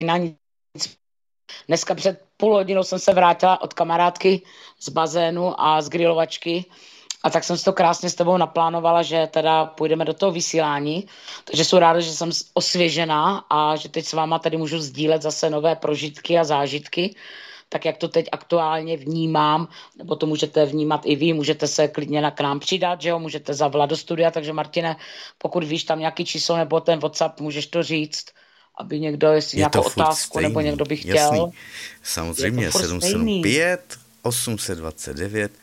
na nic. Dneska před půl hodinou jsem se vrátila od kamarádky z bazénu a z grilovačky a tak jsem si to krásně s tebou naplánovala, že teda půjdeme do toho vysílání. Takže jsem ráda, že jsem osvěžená a že teď s váma tady můžu sdílet zase nové prožitky a zážitky. Tak jak to teď aktuálně vnímám, nebo to můžete vnímat i vy, můžete se klidně k nám přidat, že jo, můžete zavolat do studia, takže Martine, pokud víš tam nějaký číslo nebo ten WhatsApp, můžeš to říct, aby někdo, jestli nějakou otázku, stejný, nebo někdo by chtěl. Jasný. Samozřejmě 775 829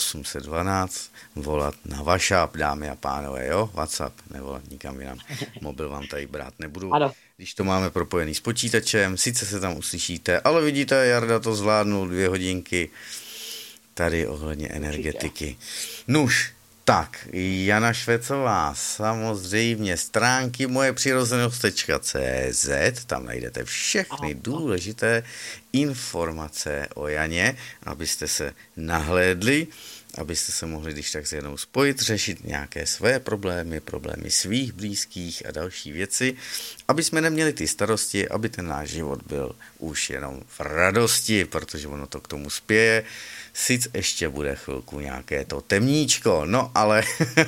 812 volat na WhatsApp, dámy a pánové, jo? WhatsApp, nevolat nikam jinam. Mobil vám tady brát nebudu. Ano. Když to máme propojený s počítačem, sice se tam uslyšíte, ale vidíte, Jarda to zvládnul 2 hodinky tady ohledně energetiky. Nuž, tak, Jana Švecová, samozřejmě stránky mojepřirozenost.cz, tam najdete všechny důležité informace o Janě, abyste se nahlédli, abyste se mohli když tak s Janou spojit, řešit nějaké své problémy, problémy svých blízkých a další věci, aby jsme neměli ty starosti, aby ten náš život byl už jenom v radosti, protože ono to k tomu spěje. Sice ještě bude chvilku nějaké to temníčko, no ale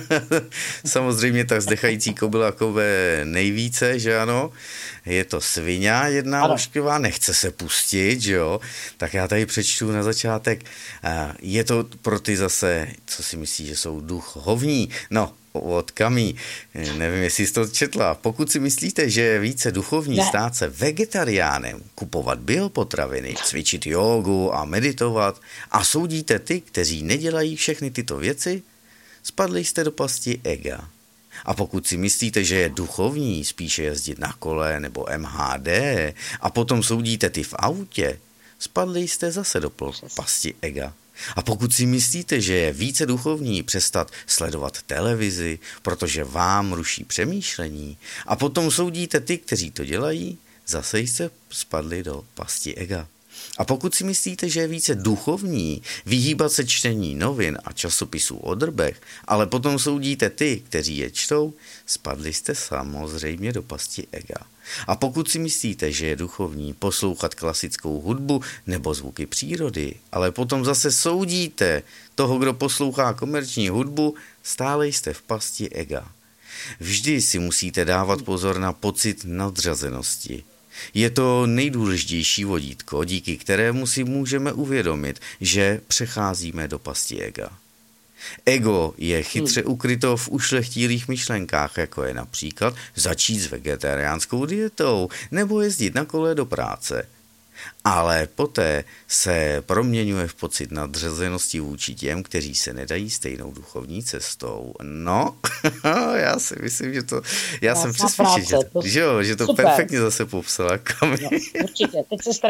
samozřejmě tak zdechající kobila kobe nejvíce, že ano, je to svině jedna ošklivá, nechce se pustit, že jo, tak já tady přečtu na začátek, je to pro ty zase, co si myslí, že jsou duchovní, no, od Kamí, nevím, jestli jsi to četla. Pokud si myslíte, že je více duchovní stát se vegetariánem, kupovat biopotraviny, cvičit jógu a meditovat a soudíte ty, kteří nedělají všechny tyto věci, spadli jste do pasti ega. A pokud si myslíte, že je duchovní spíše jezdit na kole nebo MHD a potom soudíte ty v autě, spadli jste zase do pasti ega. A pokud si myslíte, že je více duchovní přestat sledovat televizi, protože vám ruší přemýšlení, a potom soudíte ty, kteří to dělají, zase jste spadli do pasti ega. A pokud si myslíte, že je více duchovní vyhýbat se čtení novin a časopisů o drbech, ale potom soudíte ty, kteří je čtou, spadli jste samozřejmě do pasti ega. A pokud si myslíte, že je duchovní poslouchat klasickou hudbu nebo zvuky přírody, ale potom zase soudíte toho, kdo poslouchá komerční hudbu, stále jste v pasti ega. Vždy si musíte dávat pozor na pocit nadřazenosti. Je to nejdůležitější vodítko, díky kterému si můžeme uvědomit, že přecházíme do pasti ega. Ego je chytře ukryto v ušlechtilých myšlenkách, jako je například začít s vegetariánskou dietou nebo jezdit na kole do práce. Ale poté se proměňuje v pocit nadřazenosti vůči těm, kteří se nedají stejnou duchovní cestou. No, já si myslím, že to... Já jsem přesvědčen, že to perfektně zase popsala. No, určitě,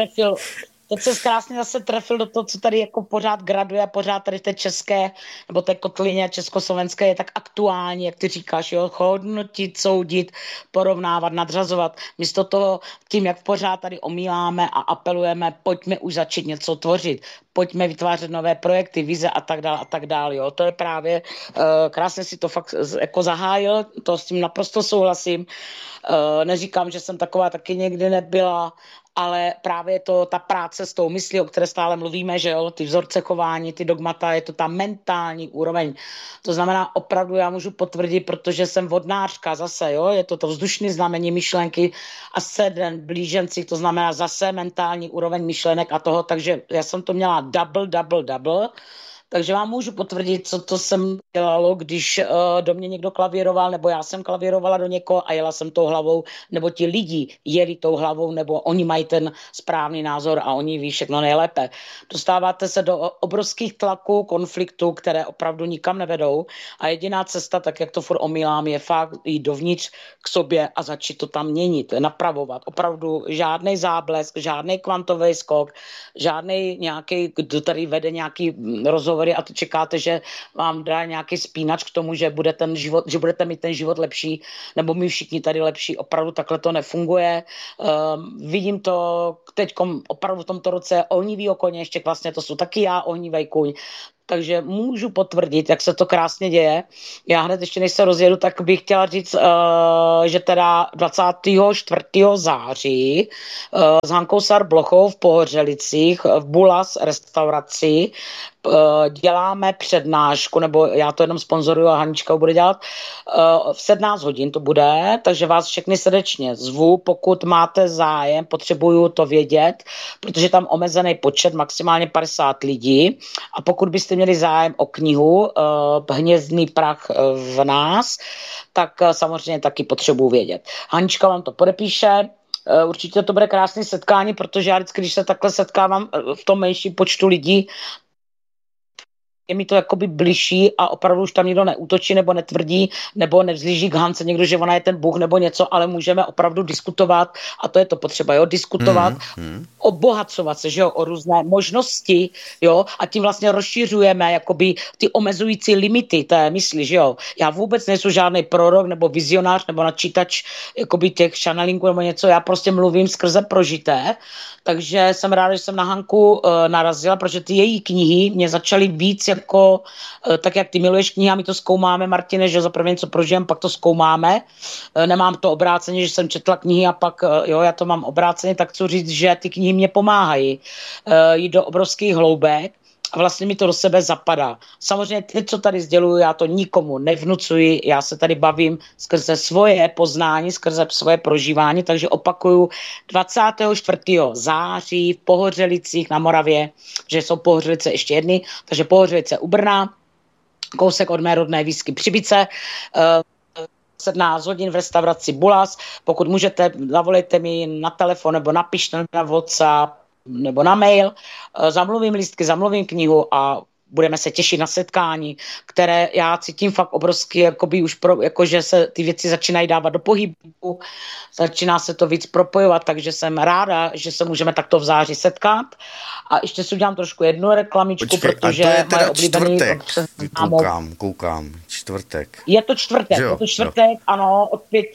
teď se krásně zase trefil do toho, co tady jako pořád graduje, pořád tady té české, nebo té kotlině československé je tak aktuální, jak ty říkáš, jo, hodnotit, soudit, porovnávat, nadřazovat. Místo toho tím, jak pořád tady omíláme a apelujeme, pojďme už začít něco tvořit, pojďme vytvářet nové projekty, vize a tak dále, jo. To je právě, krásně si to fakt jako zahájil, to s tím naprosto souhlasím. Neříkám, že jsem taková taky někdy nebyla, ale právě je to ta práce s tou myslí, o které stále mluvíme, že jo, ty vzorce chování, ty dogmata, je to ta mentální úroveň. To znamená, opravdu já můžu potvrdit, protože jsem vodnářka zase, jo, je to vzdušné znamení myšlenky a 7 blíženci, to znamená zase mentální úroveň myšlenek a toho, takže já jsem to měla double. Takže vám můžu potvrdit, co to jsem dělalo, když do mě někdo klavíroval, nebo já jsem klavírovala do někoho a jela jsem tou hlavou, nebo ti lidi jeli tou hlavou, nebo oni mají ten správný názor a oni ví všechno nejlépe. Dostáváte se do obrovských tlaků, konfliktů, které opravdu nikam nevedou a jediná cesta, tak jak to furt omílám, je fakt jít dovnitř k sobě a začít to tam měnit, napravovat. Opravdu žádný záblesk, žádný kvantový skok, žádný nějaký, kdo tady vede nějaký rozhovor a to čekáte, že vám dá nějaký spínač k tomu, že budete mít ten život lepší, nebo my všichni tady lepší. Opravdu takhle to nefunguje. Vidím to teď opravdu v tomto roce ohnivý koně, ještě vlastně to jsou taky já, ohnivý kuň. takže můžu potvrdit, jak se to krásně děje. Já hned ještě než se rozjedu, tak bych chtěla říct, že teda 24. září s Hankou Sar-Blochou v Pohořelicích v Bulas restauraci děláme přednášku, nebo já to jenom sponzoruju a Hanička bude dělat, v 17 hodin to bude, takže vás všechny srdečně zvu, pokud máte zájem, potřebuju to vědět, protože tam omezený počet, maximálně 50 lidí a pokud byste měli zájem o knihu Hnězdný prach v nás, tak samozřejmě taky potřebuju vědět. Hanička vám to podepíše, určitě to bude krásné setkání, protože já vždycky, když se takhle setkávám v tom menším počtu lidí, je mi to jakoby bližší a opravdu už tam nikdo neútočí nebo netvrdí nebo nevzlíží k Hance někdo, že ona je ten Bůh nebo něco, ale můžeme opravdu diskutovat a to je to potřeba, jo, diskutovat, obohacovat se, že jo, o různé možnosti, jo, a tím vlastně rozšiřujeme jakoby ty omezující limity té mysli, že jo. Já vůbec nejsem žádný prorok nebo vizionář nebo načítač jakoby těch channelingů nebo něco, já prostě mluvím skrze prožité, takže jsem ráda, že jsem na Hanku narazila, protože ty její knihy mě začaly víc jako, tak jak ty miluješ knihy a my to zkoumáme, Martine, že za prvé něco prožijem, pak to zkoumáme. Nemám to obráceně, že jsem četla knihy a pak, jo, já to mám obráceně, tak chci říct, že ty knihy mě pomáhají jít do obrovských hloubek. A vlastně mi to do sebe zapadá. Samozřejmě ty, co tady sděluju, já to nikomu nevnucuji, já se tady bavím skrze svoje poznání, skrze svoje prožívání, takže opakuju 24. září v Pohořelicích na Moravě, že jsou Pohořelice ještě jedny, takže Pohořelice u Brna, kousek od mé rodné Výsky Přibice, 17 hodin v restauraci Bulas, pokud můžete, zavolejte mi na telefon nebo napište na WhatsApp, nebo na mail, zamluvím lístky, zamluvím knihu a budeme se těšit na setkání, které já cítím fakt obrovsky, jakoby už jakože se ty věci začínají dávat do pohybu, začíná se to víc propojovat, takže jsem ráda, že se můžeme takto v září setkat. A ještě si udělám trošku jednu reklamičku, počkej, protože a to je teda čtvrtek, koukám, čtvrtek. Je to čtvrtek, ano, od 5.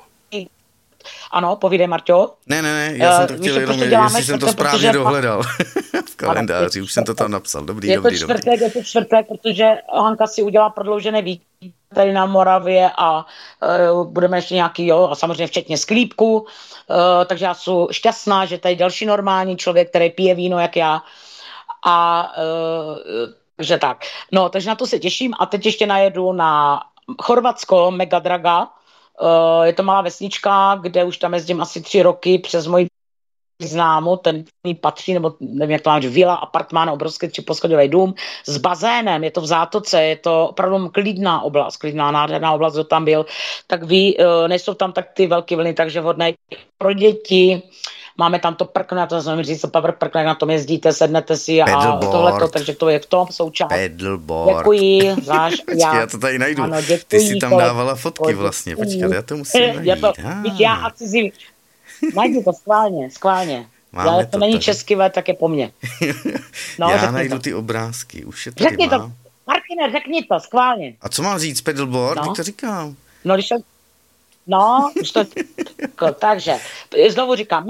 Ano, povídej, Marťo. Ne, já jsem to chtěl jenom, jestli jsem to správně dohledal v kalendáři, už jsem to tam napsal, dobrý. Je to čtvrtek, protože Hanka si udělá prodloužené víkend tady na Moravě a budeme ještě nějaký, jo, a samozřejmě včetně sklípku, takže já jsem šťastná, že tady další normální člověk, který pije víno, jak já, a takže tak. No, takže na to se těším a teď ještě najedu na Chorvatsko, Mega Draga. Je to malá vesnička, kde už tam jezdím asi 3 roky přes moji známu, ten mi patří, nebo nevím, jak to mám, vila, apartmán, obrovský 3poschodový dům s bazénem, je to v Zátoce, je to opravdu klidná oblast, klidná, nádherná oblast, kdo tam byl, tak ví, nejsou tam tak ty velké vlny, takže vhodné pro děti. Máme tam to prkno, já to znamená říct, to power prkno, jak na tom jezdíte, sednete si a tohleto, takže to je v tom součást. Paddleboard. Děkuji, já to tady najdu. Ano, děkuji, ty si tam dávala fotky vlastně, počkat, já to musím najít. Já a cizí. Najdi to schválně. Já to není tady. Česky, tak je po mně. No, já najdu ty obrázky, už je tady řekni mám. To, Martine, řekni to, schválně. A co mám říct, paddleboard, jak to říkám? No, už to, takže, znovu říkám,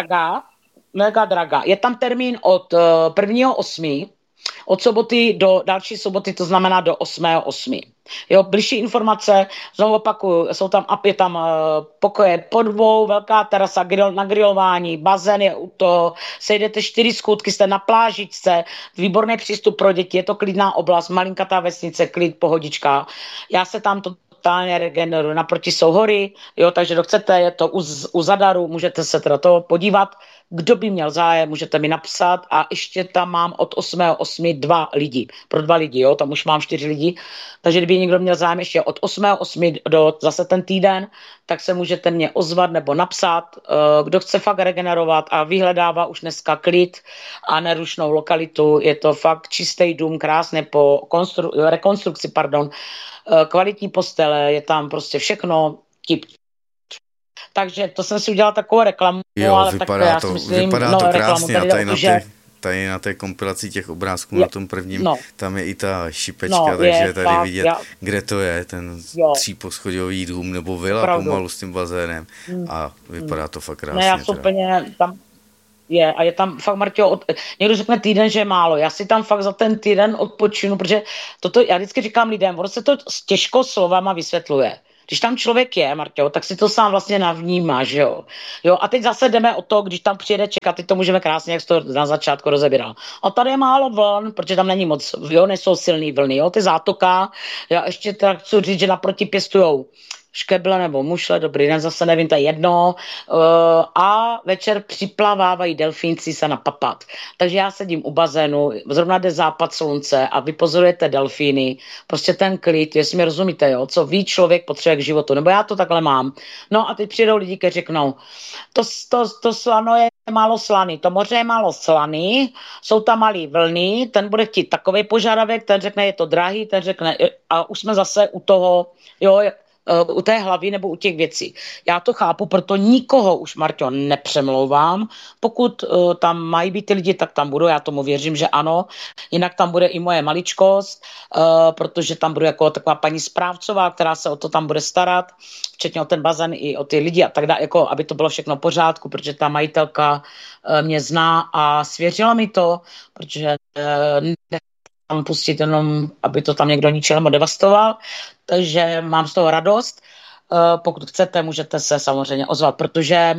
Mega Draga, je tam termín od 1.8., od soboty do další soboty, to znamená do 8.8. Jo, bližší informace, znovu opakuju, je tam pokoje pod 2, velká terasa na grilování, bazén je u toho, sejdete 4 schůdky, jste na plážičce, výborný přístup pro děti, je to klidná oblast, malinkatá vesnice, klid, pohodička. Já se tam totálně regeneruju, naproti jsou hory, jo, takže kdo chcete, je to u Zadaru, můžete se teda to podívat. Kdo by měl zájem, můžete mi napsat a ještě tam mám od 8.8. 2 lidi. Pro 2 lidi, jo, tam už mám 4 lidi. Takže kdyby někdo měl zájem ještě od 8.8. do zase ten týden, tak se můžete mě ozvat nebo napsat. Kdo chce fakt regenerovat a vyhledává už dneska klid a nerušnou lokalitu, je to fakt čistý dům, krásně po rekonstrukci, kvalitní postele, je tam prostě všechno tip. Takže to jsem si udělala takovou reklamu, jo, ale tak já si myslím, vypadá to krásně a tady na té kompilaci těch obrázků na tom prvním, tam je i ta šipečka, takže je tady vidět, kde to je, ten 3poschodový dům nebo vila pomalu s tím bazénem a vypadá to fakt krásně. Ne, já úplně tam A je tam fakt, Marťo, někdo řekne týden, že je málo. Já si tam fakt za ten týden odpočinu, protože toto, já vždycky říkám lidem, ono se to těžko slovama vysvětluje. Když tam člověk je, Marťo, tak si to sám vlastně navnímá, že jo. Jo, a teď zase jdeme o to, když tam přijede čekat, teď to můžeme krásně, jak jsi to na začátku rozebíral. A tady je málo vln, protože tam není moc, jo, nejsou silný vlny, jo, ty zátoka. Já ještě tak chci říct, že naproti pěstujou škeble nebo mušle, dobrý den, zase nevím, to je jedno. A večer připlavávají delfínci se napapat. Takže já sedím u bazénu, zrovna jde západ slunce a vy pozorujete delfíny, prostě ten klid, jestli mi rozumíte, jo, co ví člověk potřebuje k životu, nebo já to takhle mám. No a teď přijdou lidi, kteří řeknou, to slano je málo slaný, to moře je málo slaný, jsou tam malý vlny, ten bude chtít takovej požadavek, ten řekne, je to drahý, ten řekne, a už jsme zase u toho, jo, u té hlavy nebo u těch věcí. Já to chápu, proto nikoho už, Marťo, nepřemlouvám. Pokud tam mají být ty lidi, tak tam budou, já tomu věřím, že ano. Jinak tam bude i moje maličkost, protože tam bude jako taková paní správcová, která se o to tam bude starat, včetně o ten bazén i o ty lidi a tak dále, jako aby to bylo všechno v pořádku, protože ta majitelka mě zná a svěřila mi to, protože tam pustit jenom, aby to tam někdo ničil nebo devastoval. Takže mám z toho radost. Pokud chcete, můžete se samozřejmě ozvat, protože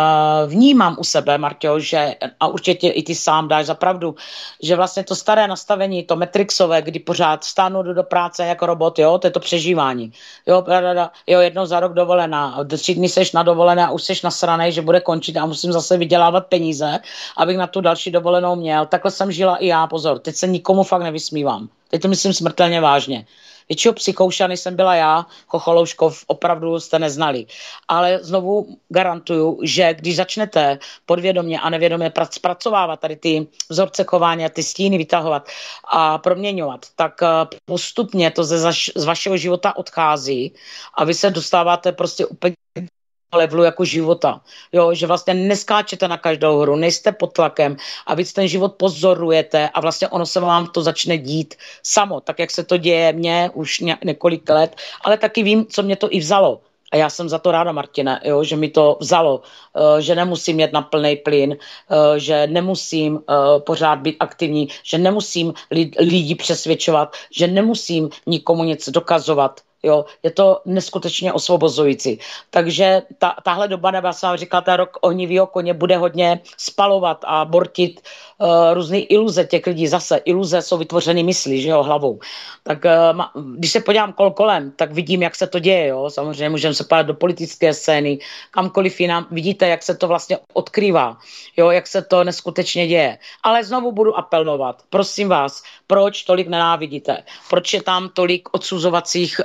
vnímám u sebe, Marťo, že, a určitě i ty sám dáš za pravdu, že vlastně to staré nastavení, to Matrixové, kdy pořád vstánu do práce jako robot, jo, to je to přežívání. Jo, jednou za rok dovolená, 3 dny seš na dovolené a už seš nasranej, že bude končit a musím zase vydělávat peníze, abych na tu další dovolenou měl. Takhle jsem žila i já, pozor, teď se nikomu fakt nevysmívám. Teď to myslím smrtelně vážně. Většího psychoušany jsem byla já, Chocholouškov, opravdu jste neznali. Ale znovu garantuju, že když začnete podvědomě a nevědomě zpracovávat tady ty vzorce chování a ty stíny vytahovat a proměňovat, tak postupně to z vašeho života odchází a vy se dostáváte prostě úplně levelu jako života. Jo, že vlastně neskáčete na každou hru, nejste pod tlakem a víc ten život pozorujete a vlastně ono se vám to začne dít samo, tak jak se to děje mně už několik let, ale taky vím, co mě to i vzalo. A já jsem za to ráda, Martine, jo, že mi to vzalo, že nemusím jet na plný plyn, že nemusím pořád být aktivní, že nemusím lidi přesvědčovat, že nemusím nikomu něco dokazovat. Jo, je to neskutečně osvobozující. Takže tahle doba, nebo já jsem vám říkala, ten rok ohnivýho koně bude hodně spalovat a bortit různé iluze těch lidí. Zase iluze jsou vytvořeny myslí, že jo, hlavou. Tak když se podívám kolem, tak vidím, jak se to děje, jo. Samozřejmě můžeme se podívat do politické scény, kamkoliv jinam. Vidíte, jak se to vlastně odkrývá, jo, jak se to neskutečně děje. Ale znovu budu apelovat. Prosím vás, proč tolik nenávidíte? Proč je tam tolik odsuzovacích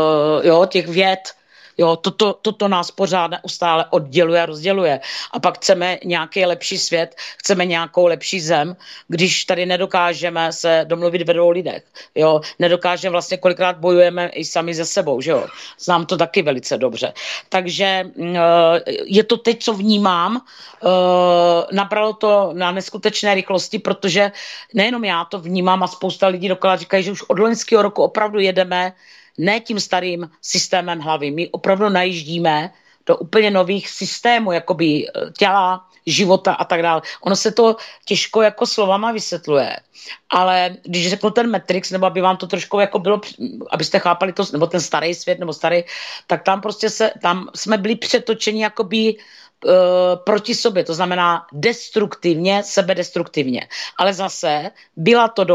těch věd, jo, toto nás pořád neustále odděluje a rozděluje. A pak chceme nějaký lepší svět, chceme nějakou lepší zem, když tady nedokážeme se domluvit ve 2 lidech. Jo, nedokážeme vlastně, kolikrát bojujeme i sami ze sebou, že jo. Znám to taky velice dobře. Takže je to teď, co vnímám, nabralo to na neskutečné rychlosti, protože nejenom já to vnímám a spousta lidí dokola říkají, že už od loňského roku opravdu jedeme ne tím starým systémem hlavy. My opravdu najíždíme do úplně nových systémů, jakoby těla, života a tak dále. Ono se to těžko jako slovama vysvětluje, ale když řeknu ten Matrix, nebo aby vám to trošku jako bylo, abyste chápali to, nebo ten starý svět, nebo starý, tak tam prostě tam jsme byli přetočeni jakoby proti sobě, to znamená destruktivně, sebedestruktivně. Ale zase byla to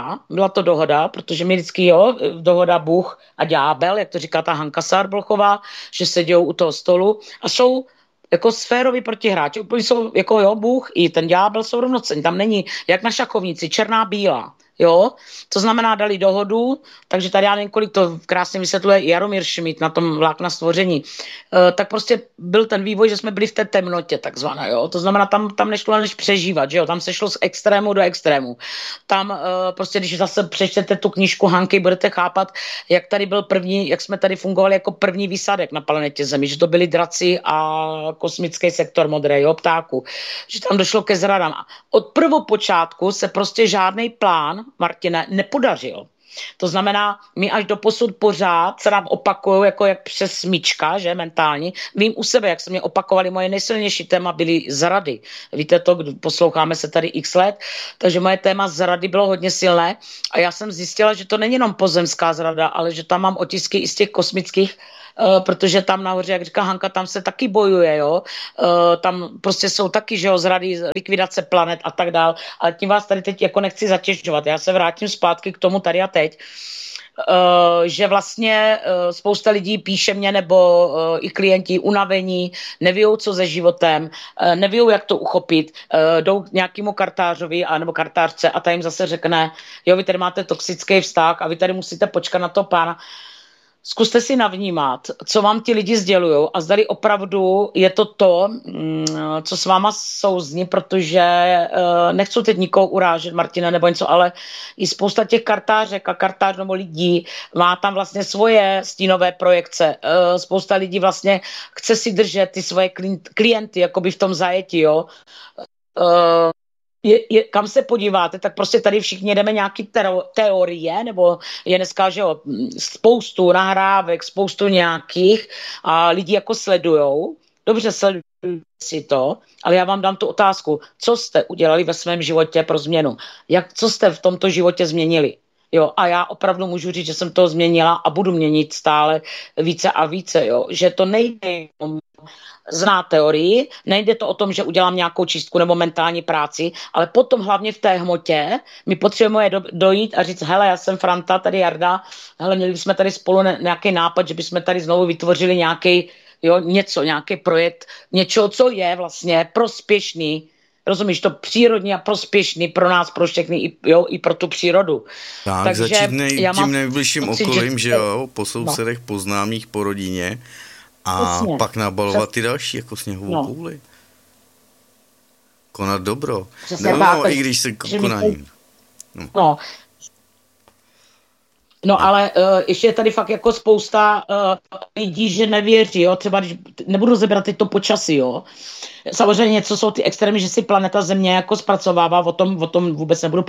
dohoda, protože mi vždycky dohoda Bůh a ďábel, jak to říká ta Hanka Sárblochová, že sedějou u toho stolu a jsou jako sféroví protihráči. Úplně jsou jako Bůh i ten ďábel jsou rovnocenní. Tam není, jak na šachovnici, černá, bílá. Jo, to znamená, dali dohodu, takže tady já nevím, kolik to krásně vysvětluje Jaromír Šmíd na tom Vlákna stvoření, tak prostě byl ten vývoj, že jsme byli v té temnotě takzvané, jo, to znamená, tam nešlo než přežívat, že jo, tam se šlo z extrému do extrému. Tam prostě, když zase přečtete tu knížku Hanky, budete chápat, jak tady byl první, jak jsme tady fungovali jako první výsadek na planetě Zemi, že to byli draci a kosmický sektor modrý, jo, ptáku, že tam došlo ke zradám. Od prvopočátku se prostě žádný plán, Martine, nepodařil. To znamená, my až do posud pořád se nám opakují jako jak přes smyčka, že mentální. Vím u sebe, jak se mě opakovali, moje nejsilnější téma byly zrady. Víte to, posloucháme se tady x let, takže moje téma zrady bylo hodně silné a já jsem zjistila, že to není jenom pozemská zrada, ale že tam mám otisky i z těch kosmických, protože tam nahoře, jak říká Hanka, tam se taky bojuje, jo. Tam prostě jsou taky, že jo, zrady, likvidace planet a tak dál. Ale tím vás tady teď jako nechci zatěžovat. Já se vrátím zpátky k tomu tady a teď. Že vlastně spousta lidí píše mě nebo i klienti unavení, nevíjou, co se životem, nevíjou, jak to uchopit, jdou k nějakému kartářovi nebo kartářce a ta jim zase řekne, jo, vy tady máte toxický vztah a vy tady musíte počkat na to pána. Zkuste si navnímat, co vám ti lidi sdělují a zdali opravdu je to, co s váma souzní, protože nechci teď nikoho urážet, Martina, nebo něco, ale i spousta těch kartářek a kartář nebo lidí má tam vlastně svoje stínové projekce. Spousta lidí vlastně chce si držet ty svoje klienty jakoby v tom zajetí, jo. Kam se podíváte, tak prostě tady všichni jdeme nějaký teorie, nebo je dneska, že jo, spoustu nahrávek, spoustu nějakých a lidi jako sledujou. Dobře, sledují si to, ale já vám dám tu otázku. Co jste udělali ve svém životě pro změnu? Co jste v tomto životě změnili? Jo, a já opravdu můžu říct, že jsem to změnila a budu měnit stále více a více, jo, že to nejde zná teorii, nejde to o tom, že udělám nějakou čistku nebo mentální práci, ale potom hlavně v té hmotě my potřebujeme dojít a říct, hele, já jsem Franta, tady Jarda, hele, měli bychom tady spolu nějaký nápad, že bychom tady znovu vytvořili nějaký, jo, nějaký projekt, něčeho, co je vlastně prospěšný, rozumíš, to přírodní a prospěšný pro nás, pro všechny, i pro tu přírodu. Tak, takže začít tím nejbližším okolím, že jo, po sousedech, po známých, po rodině a přesně. Pak nabalovat ty další, jako sněhovou kouli. Konat dobro. No, i když se konají. No, ale ještě je tady fakt jako spousta lidí, že nevěří, jo, třeba když nebudu zebrat teď to počasí, jo. Samozřejmě něco jsou ty extrémy, že si planeta Země jako zpracovává, o tom vůbec nebudu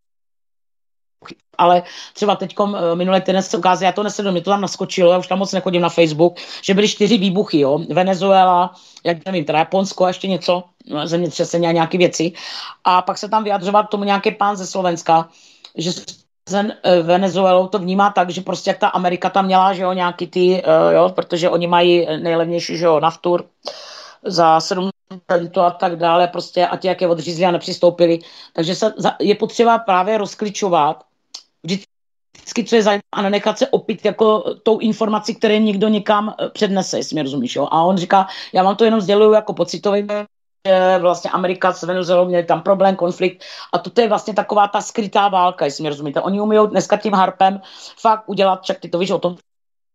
ale třeba teďkom minulý týden se ukázalo, já to nesleduji, mě to tam naskočilo, já už tam moc nechodím na Facebook, že byly 4 výbuchy, jo, Venezuela, jak nevím, teda Japonsko a ještě něco, zemětřesení a nějaké věci. A pak se tam vyjadřoval k tomu nějaký pán ze Slovenska, že Venezuelou to vnímá tak, že prostě jak ta Amerika tam měla, že jo, nějaký ty, jo, protože oni mají nejlevnější, že jo, naftu za 7 centů a tak dále, prostě a ti, jak je odřízli a nepřistoupili. Takže je potřeba právě rozklíčovat vždycky, co je zajímavé, a nenechat se opít jako tou informací, které někdo někam přednese, jestli mě rozumíš, jo. A on říká, já vám to jenom sděluju jako pocitový, že vlastně Amerika s Venezuelou měli tam problém, konflikt a toto je vlastně taková ta skrytá válka, jestli mě rozumíte. Oni umíjou dneska tím harpem fakt udělat, však ty to víš o tom,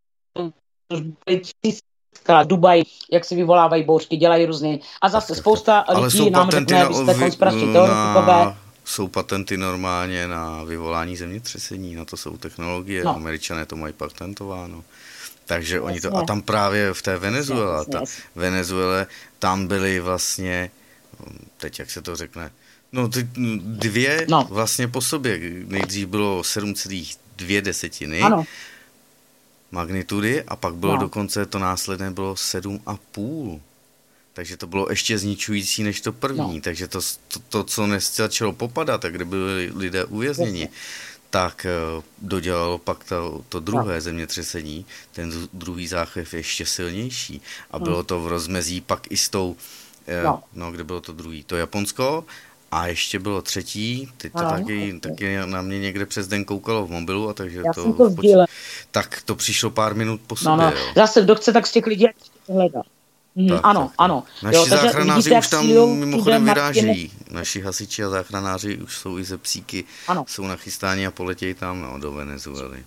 Dubaj, jak si vyvolávají bouřky, dělají různý. A zase spousta lidí nám řekne, vy jste konspirační teoretikové. Jsou patenty normálně na vyvolání zemětřesení, na to jsou technologie, Američané to mají patentováno. Takže oni to, a tam právě v té Venezuele, tam byly vlastně, teď jak se to řekne, ty dvě vlastně po sobě, nejdřív bylo 7,2 magnitudy a pak bylo dokonce to následné bylo 7,5. Takže to bylo ještě zničující než to první. Takže to co nestačilo popadat, a kde byli lidé uvězněni, tak dodělalo pak to druhé zemětřesení, ten druhý záchvěv je ještě silnější. A bylo to v rozmezí pak i s tou, kde bylo to druhý, to Japonsko, a ještě bylo třetí, teď to taky na mě někde přes den koukalo v mobilu, a takže tak to přišlo pár minut po sobě. Zase, kdo chce, tak z těch lidí hledá. Ano. Naši záchranáři už tam mimochodem vyrážejí. Naši hasiči a záchranáři už jsou i ze Psíky, jsou nachystáni a poletějí tam do Venezuely.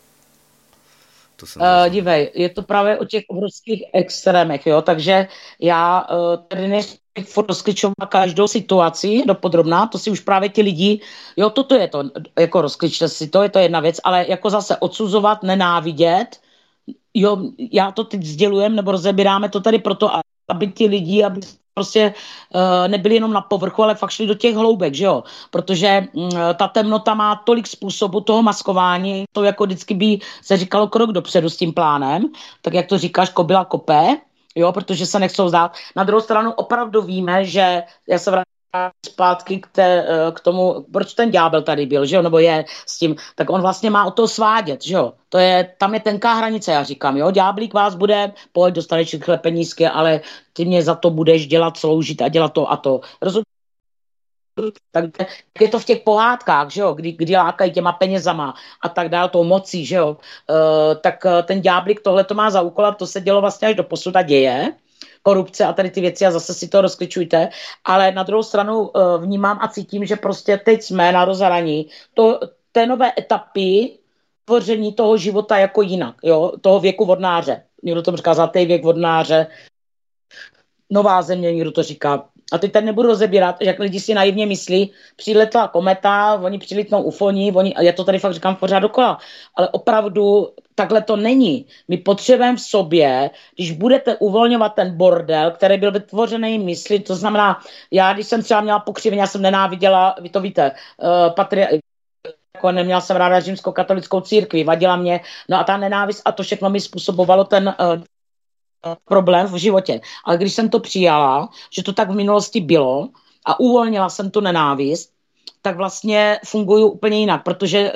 Dívej, je to právě o těch obrovských extrémech, jo, takže já tady nechci rozklíčovat každou situaci dopodrobná, to si už právě ti lidi, jo, toto je to, jako rozklíčte si to, je to jedna věc, ale jako zase odsuzovat, nenávidět, jo, já to teď sdělujem, nebo rozebíráme to tady proto, aby ti lidi, aby prostě nebyli jenom na povrchu, ale fakt šli do těch hloubek, že jo? Protože ta temnota má tolik způsobů toho maskování, to jako vždycky by se říkalo krok dopředu s tím plánem, tak jak to říkáš, kobila kope, jo, protože se nechcou zdát. Na druhou stranu opravdu víme, že já se vrátím zpátky k tomu, proč ten ďábel tady byl, že jo, nebo je s tím, tak on vlastně má o to svádět, že jo, tam je tenká hranice, já říkám, jo, ďáblík vás bude, pojď, dostaneš rychle penízky, ale ty mě za to budeš dělat, sloužit a dělat to a to. Rozumíš? Tak je to v těch pohádkách, že jo, kdy lákají těma penězama a tak dále, tou mocí, že jo, tak ten ďáblík tohle to má za úkol a to se dělo vlastně až do posud a děje, korupce a tady ty věci a zase si to rozkličujte, ale na druhou stranu vnímám a cítím, že prostě teď jsme na rozhraní té nové etapy tvoření toho života jako jinak, jo, toho věku vodnáře. Někdo tomu říká zlatý věk vodnáře, nová země, někdo to říká. A teď tady nebudu rozebírat, že jak lidi si naivně myslí, přiletla kometa, oni přilítnou ufoní, já to tady fakt říkám pořád dokola, ale opravdu takhle to není. My potřebujeme v sobě, když budete uvolňovat ten bordel, který byl vytvořený mysli, to znamená, já když jsem třeba měla pokřivení, já jsem nenáviděla, vy to víte, jako neměla jsem ráda římskou katolickou církvi, vadila mě, no a ta nenávist a to všechno mi způsobovalo ten problém v životě. Ale když jsem to přijala, že to tak v minulosti bylo a uvolnila jsem tu nenávist, tak vlastně funguju úplně jinak, protože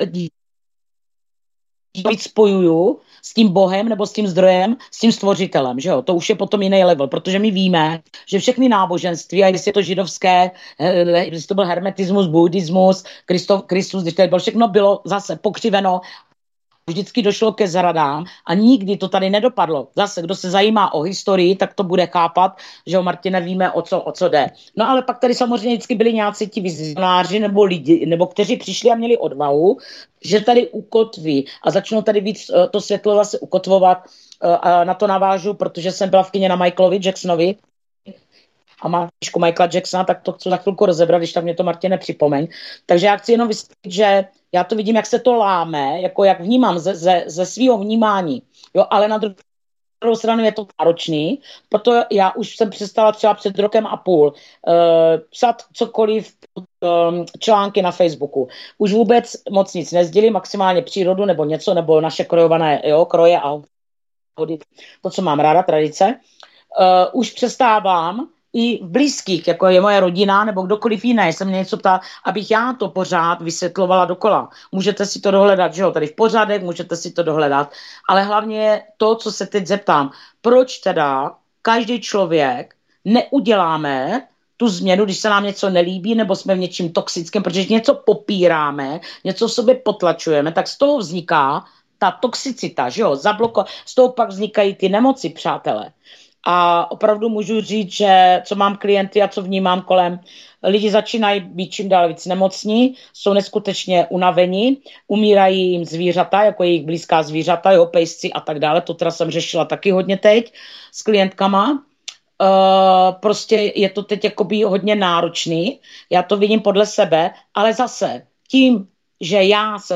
víc spojuju s tím Bohem nebo s tím zdrojem, s tím stvořitelem, že jo? To už je potom jiný level, protože my víme, že všechny náboženství, a jestli je to židovské, jestli to byl hermetismus, buddhismus, Kristus, když to bylo, všechno bylo zase pokřiveno, vždycky došlo ke zradám a nikdy to tady nedopadlo. Zase, kdo se zajímá o historii, tak to bude chápat, že o Martine víme, o co jde. No ale pak tady samozřejmě vždycky byli nějací ti vizionáři nebo lidi, nebo kteří přišli a měli odvahu, že tady ukotví a začnou tady víc to světlo zase ukotvovat a na to navážu, protože jsem byla v kině na Michaelovi Jacksonovi a mám knížku Michaela Jacksona, tak to chci za chvilku rozebrat, když tak mě to Martine připomeň. Takže já chci jenom vysvětlit, že já to vidím, jak se to láme, jako jak vnímám ze svého vnímání, jo, ale na druhou stranu je to náročný, proto já už jsem přestala třeba před rokem a půl psát cokoliv, články na Facebooku. Už vůbec moc nic nezdělím, maximálně přírodu nebo něco, nebo naše krojované kroje a hody, to, co mám ráda, tradice. Už přestávám i v blízkých, jako je moje rodina nebo kdokoliv jiný, se mě něco ptá, abych já to pořád vysvětlovala dokola. Můžete si to dohledat, že jo, tady v pořadek, můžete si to dohledat, ale hlavně je to, co se teď zeptám, proč teda každý člověk neuděláme tu změnu, když se nám něco nelíbí nebo jsme v něčím toxickém, protože něco popíráme, něco v sobě potlačujeme, tak z toho vzniká ta toxicita, že jo, z toho pak vznikají ty nemoci, přátelé. A opravdu můžu říct, že co mám klienty a co vnímám kolem, lidi začínají být čím dál víc nemocní, jsou neskutečně unavení, umírají jim zvířata, jako jejich blízká zvířata, jo, pejsci a tak dále, to teda jsem řešila taky hodně teď s klientkama. Prostě je to teď jakoby hodně náročný, já to vidím podle sebe, ale zase tím, že já jsem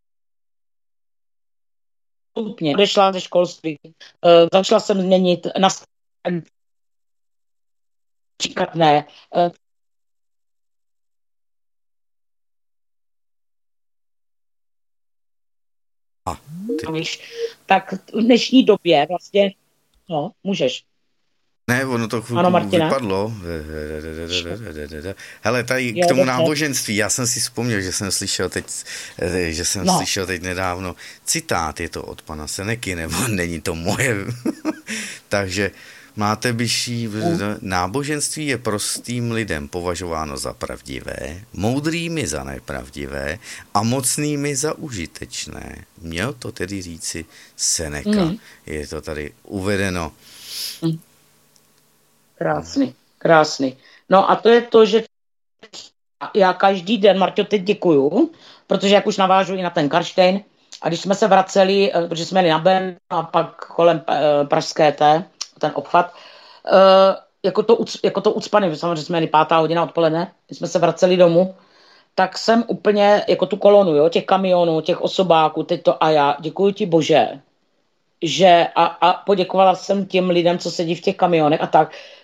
odešla ze školství, začala jsem změnit na říkat ne. Tak v dnešní době vlastně, no, můžeš. Ne, ono to chvilku vypadlo. Hele, tady k tomu náboženství, já jsem si vzpomněl, že jsem slyšel teď nedávno citát, je to od pana Seneky, nebo není to moje. Takže máte vyšší, náboženství je prostým lidem považováno za pravdivé, moudrými za nepravdivé a mocnými za užitečné. Měl to tedy říci Seneca. Je to tady uvedeno. Krásný. No a to je to, že já každý den, Marťo, teď děkuju, protože jak už navážu i na ten Karlštejn, a když jsme se vraceli, protože jsme jeli na Ben a pak kolem pražské ten obchvat, jako to ucpaný, samozřejmě jsme jeli 5. hodina odpoledne, když jsme se vraceli domů, tak jsem úplně, jako tu kolonu, jo, těch kamionů, těch osobáků, teď to a já, děkuji ti Bože, že a poděkovala jsem těm lidem, co sedí v těch kamionech a tak,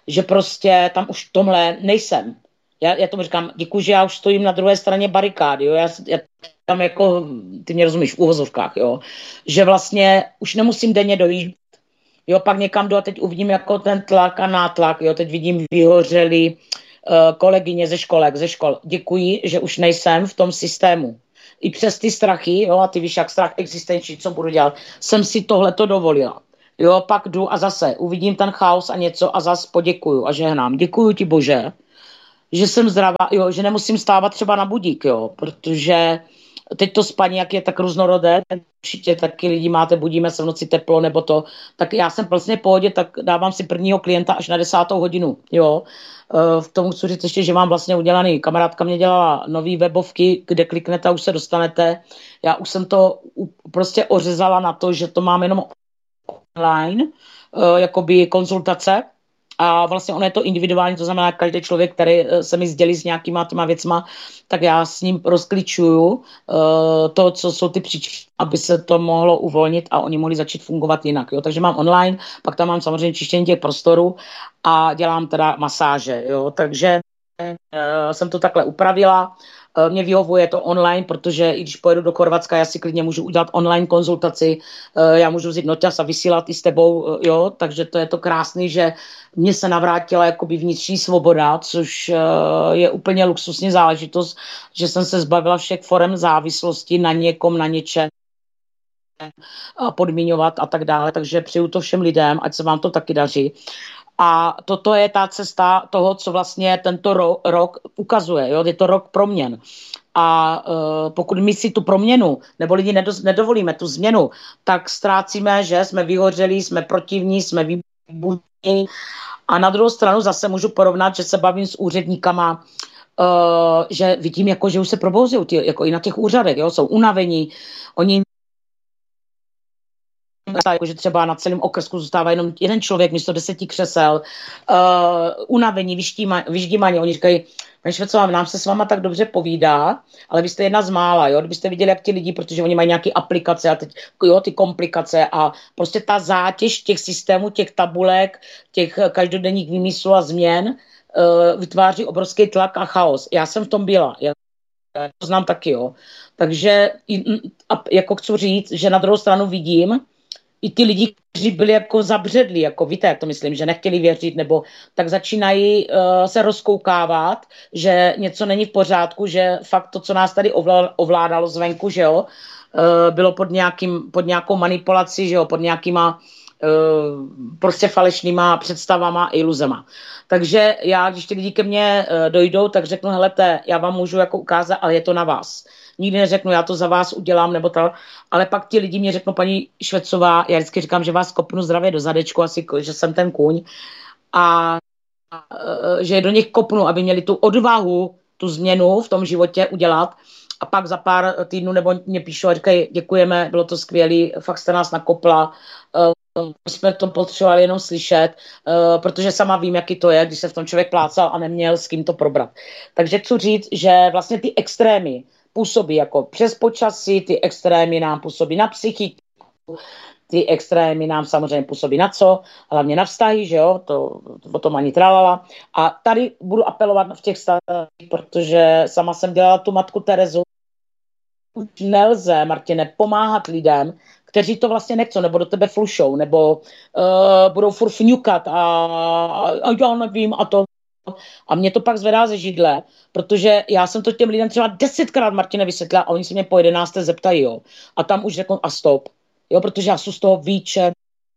že prostě tam už v tomhle nejsem. Já tomu říkám, děkuji, že já už stojím na druhé straně barikády, jo, já tam jako, ty mě rozumíš, v úvozovkách, jo, že vlastně už nemusím denně dojít, jo, pak někam jdu a teď uvidím jako ten tlak a nátlak, jo, teď vidím vyhořelý kolegyně ze škol. Děkuji, že už nejsem v tom systému. I přes ty strachy, jo, a ty víš, jak strach existenční, co budu dělat, jsem si tohleto dovolila. Jo, pak jdu a zase uvidím ten chaos a něco a zase poděkuju a žehnám. Děkuju ti, Bože, že jsem zdravá, jo, že nemusím stávat třeba na budík, jo, protože teď to spaní, jak je tak různorodé, určitě taky lidi máte, budíme se v noci teplo nebo to, tak já jsem plně v pohodě, tak dávám si prvního klienta až na 10. hodinu, jo. V tom chci říct ještě, že mám vlastně udělaný, kamarádka mě dělala nový webovky, kde kliknete a už se dostanete. Já už jsem to prostě ořezala na to, že to mám jenom online, jakoby konzultace, a vlastně ono je to individuální, to znamená, každý člověk, který se mi sdělí s nějakýma těma věcma, tak já s ním rozklíčuju to, co jsou ty příčiny, aby se to mohlo uvolnit a oni mohli začít fungovat jinak. Jo? Takže mám online, pak tam mám samozřejmě čištění těch prostorů a dělám teda masáže. Jo? Takže jsem to takhle upravila. Mě vyhovuje to online, protože i když pojedu do Chorvatska, já si klidně můžu udělat online konzultaci, já můžu vzít noťas a vysílat i s tebou, jo, takže to je to krásný, že mně se navrátila jakoby vnitřní svoboda, což je úplně luxusní záležitost, že jsem se zbavila všech forem závislosti na někom, na něčem, podmiňovat a tak dále, takže přeju to všem lidem, ať se vám to taky daří. A toto je ta cesta toho, co vlastně tento rok ukazuje. Jo? Je to rok proměn. A pokud my si tu proměnu, nebo lidi nedovolíme tu změnu, tak ztrácíme, že jsme vyhořeli, jsme protivní, jsme vybudění. A na druhou stranu zase můžu porovnat, že se bavím s úředníkama, že vidím, jako, že už se probouzí, jako i na těch úřadech, jo? Jsou unavení, oni jako, že třeba na celém okrsku zůstává jenom jeden člověk místo 10 křesel, unavení, vyždímaní. Oni říkají, paní Švecová, nám se s váma tak dobře povídá, ale vy jste jedna z mála, jo? Kdybyste viděli, jak ti lidi, protože oni mají nějaké aplikace a teď, jo, ty komplikace a prostě ta zátěž těch systémů, těch tabulek, těch každodenních výmyslů a změn vytváří obrovský tlak a chaos. Já jsem v tom byla, já to znám taky, jo. Takže jako chci říct, že na druhou stranu vidím, i ty lidi, kteří byli jako zabředlí, jako víte, jak to myslím, že nechtěli věřit, nebo tak začínají se rozkoukávat, že něco není v pořádku, že fakt to, co nás tady ovládalo zvenku, že jo, bylo pod nějakou manipulací, že jo, pod nějakýma prostě falešnýma představama a iluzema. Takže já, když ty lidi ke mně dojdou, tak řeknu, helete, já vám můžu jako ukázat, ale je to na vás. Nikdy neřeknu, já to za vás udělám, nebo to, ale pak ti lidi mě řeknou, paní Švecová, já vždycky říkám, že vás kopnu zdravě do zadečku, asi, že jsem ten kůň, a že do nich kopnu, aby měli tu odvahu, tu změnu v tom životě udělat. A pak za pár týdnů nebo mě píšou a říkají, děkujeme, bylo to skvělé, fakt jste nás nakopla, jsme to potřebovali jenom slyšet, protože sama vím, jaký to je, když se v tom člověk plácal a neměl s kým to probrat. Takže chci říct, že vlastně ty extrémy působí jako přes počasí, ty extrémy nám působí na psychiku, ty extrémy nám samozřejmě působí na co? Hlavně na vztahy, že jo, to o tom ani tralala. A tady budu apelovat v těch vztazích, protože sama jsem dělala tu matku Terezu. Už nelze, Martine, pomáhat lidem, kteří to vlastně nechcou, nebo do tebe flušou, nebo budou furt fňukat a já nevím a to. A mě to pak zvedá ze židle, protože já jsem to těm lidem třeba 10krát, Martine, vysvětlila a oni se mě po 11. zeptají, jo. A tam už řeknou a stop. Jo, protože já jsem z toho výčet.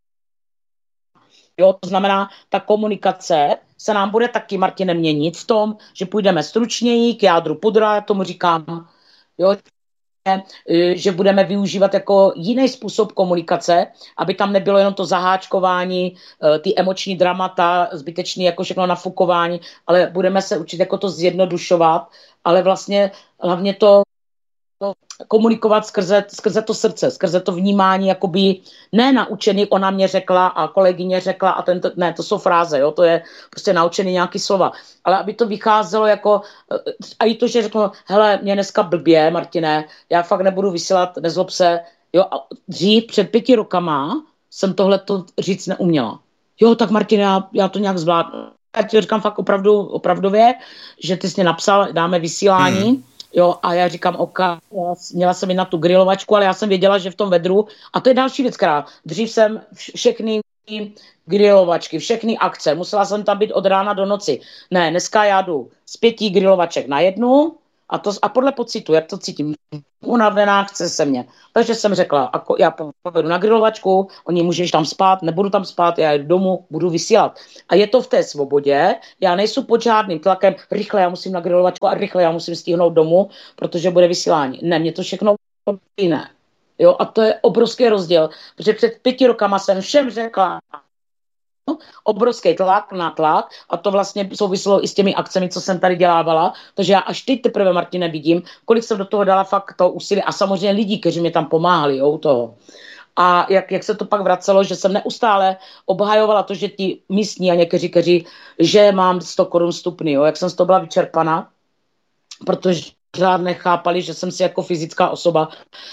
Jo, to znamená, ta komunikace se nám bude taky, Martine, měnit v tom, že půjdeme stručněji k jádru pudra, jak tomu říkám, jo, že budeme využívat jako jiný způsob komunikace, aby tam nebylo jenom to zaháčkování, ty emoční dramata, zbytečný jako všechno nafukování, ale budeme se učit jako to zjednodušovat, ale vlastně hlavně to komunikovat skrze to srdce, skrze to vnímání, jakoby ne naučený, ona mě řekla a kolegyně řekla a ne, to jsou fráze, jo, to je prostě naučený nějaký slova, ale aby to vycházelo jako, a i to, že řeknu, hele, mě dneska blbě, Martine, já fakt nebudu vysílat, nezlob se, jo, a dřív před 5 rokama jsem tohleto říct neuměla. jo, tak Martin, já to nějak zvládnu. Já ti říkám fakt opravdově, že ty jsi mě napsal, dáme vysílání, jo, a já říkám, měla jsem jít na tu grilovačku, ale já jsem věděla, že v tom vedru, a to je další věc, která dřív jsem všechny grilovačky, všechny akce, musela jsem tam být od rána do noci. Ne, dneska já jdu z 5 grilovaček na jednu, a podle pocitu, jak to cítím, unavená, chce se mě. Takže jsem řekla, já povedu na grilovačku, oni můžeš tam spát, nebudu tam spát, já jdu domů, budu vysílat. A je to v té svobodě, já nejsem pod žádným tlakem, rychle já musím na grilovačku a rychle já musím stihnout domů, protože bude vysílání. Ne, mě to všechno jiné. Jo, a to je obrovský rozdíl, protože před 5 rokama jsem všem řekla, obrovský tlak na tlak a to vlastně souviselo i s těmi akcemi, co jsem tady dělávala, takže já až teď teprve, Martine, vidím, kolik jsem do toho dala fakt to úsilí a samozřejmě lidí, kteří mi tam pomáhali, jo, toho. A jak se to pak vracelo, že jsem neustále obhajovala to, že ti místní a někteří, že mám 100 korun vstupný, jo, jak jsem z toho byla vyčerpaná, protože pořád nechápali, že jsem si jako fyzická osoba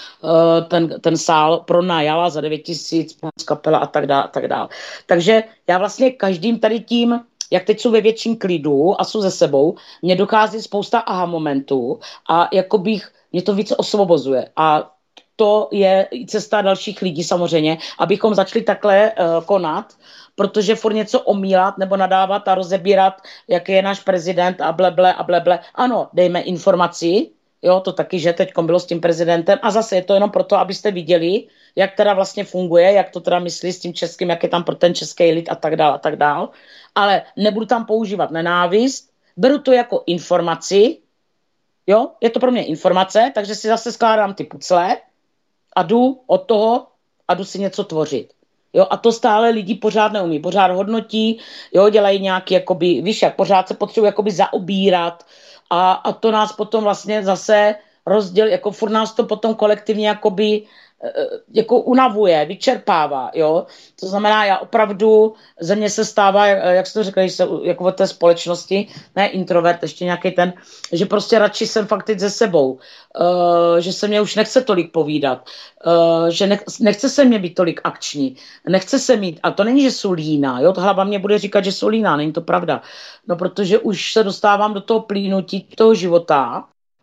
ten sál pronajala za 9 000 kapela a tak dále. Takže já vlastně každým tady tím, jak teď jsou ve větším klidu a jsou ze sebou, mně dochází spousta aha momentů a jako mě to více osvobozuje. A to je cesta dalších lidí samozřejmě, abychom začali takhle konat, protože furt něco omílat nebo nadávat a rozebírat, jaký je náš prezident a bleble. Ano, dejme informaci, jo, to taky, že teď bylo s tím prezidentem a zase je to jenom proto, abyste viděli, jak teda vlastně funguje, jak to teda myslí s tím českým, jak je tam pro ten český lid a tak dál. Ale nebudu tam používat nenávist, beru to jako informaci, jo, je to pro mě informace, takže si zase skládám ty pucle a jdu od toho a jdu si něco tvořit. Jo, a to stále lidi pořád neumí, pořád hodnotí, jo, dělají nějaký, jakoby, víš, jak pořád se potřebují jakoby zaobírat a to nás potom vlastně zase rozděl, jako furt nás to potom kolektivně jakoby jako unavuje, vyčerpává, jo. To znamená, já opravdu, ze mě se stává, jak jsi to řekl, jako v té společnosti, ne introvert, ještě nějaký ten, že prostě radši jsem fakt teď se sebou, že se mě už nechce tolik povídat, že nechce se mě být tolik akční, nechce se mít, a to není, že jsou líná, jo, to hlava mě bude říkat, že jsou líná, není to pravda, no protože už se dostávám do toho plínutí toho života.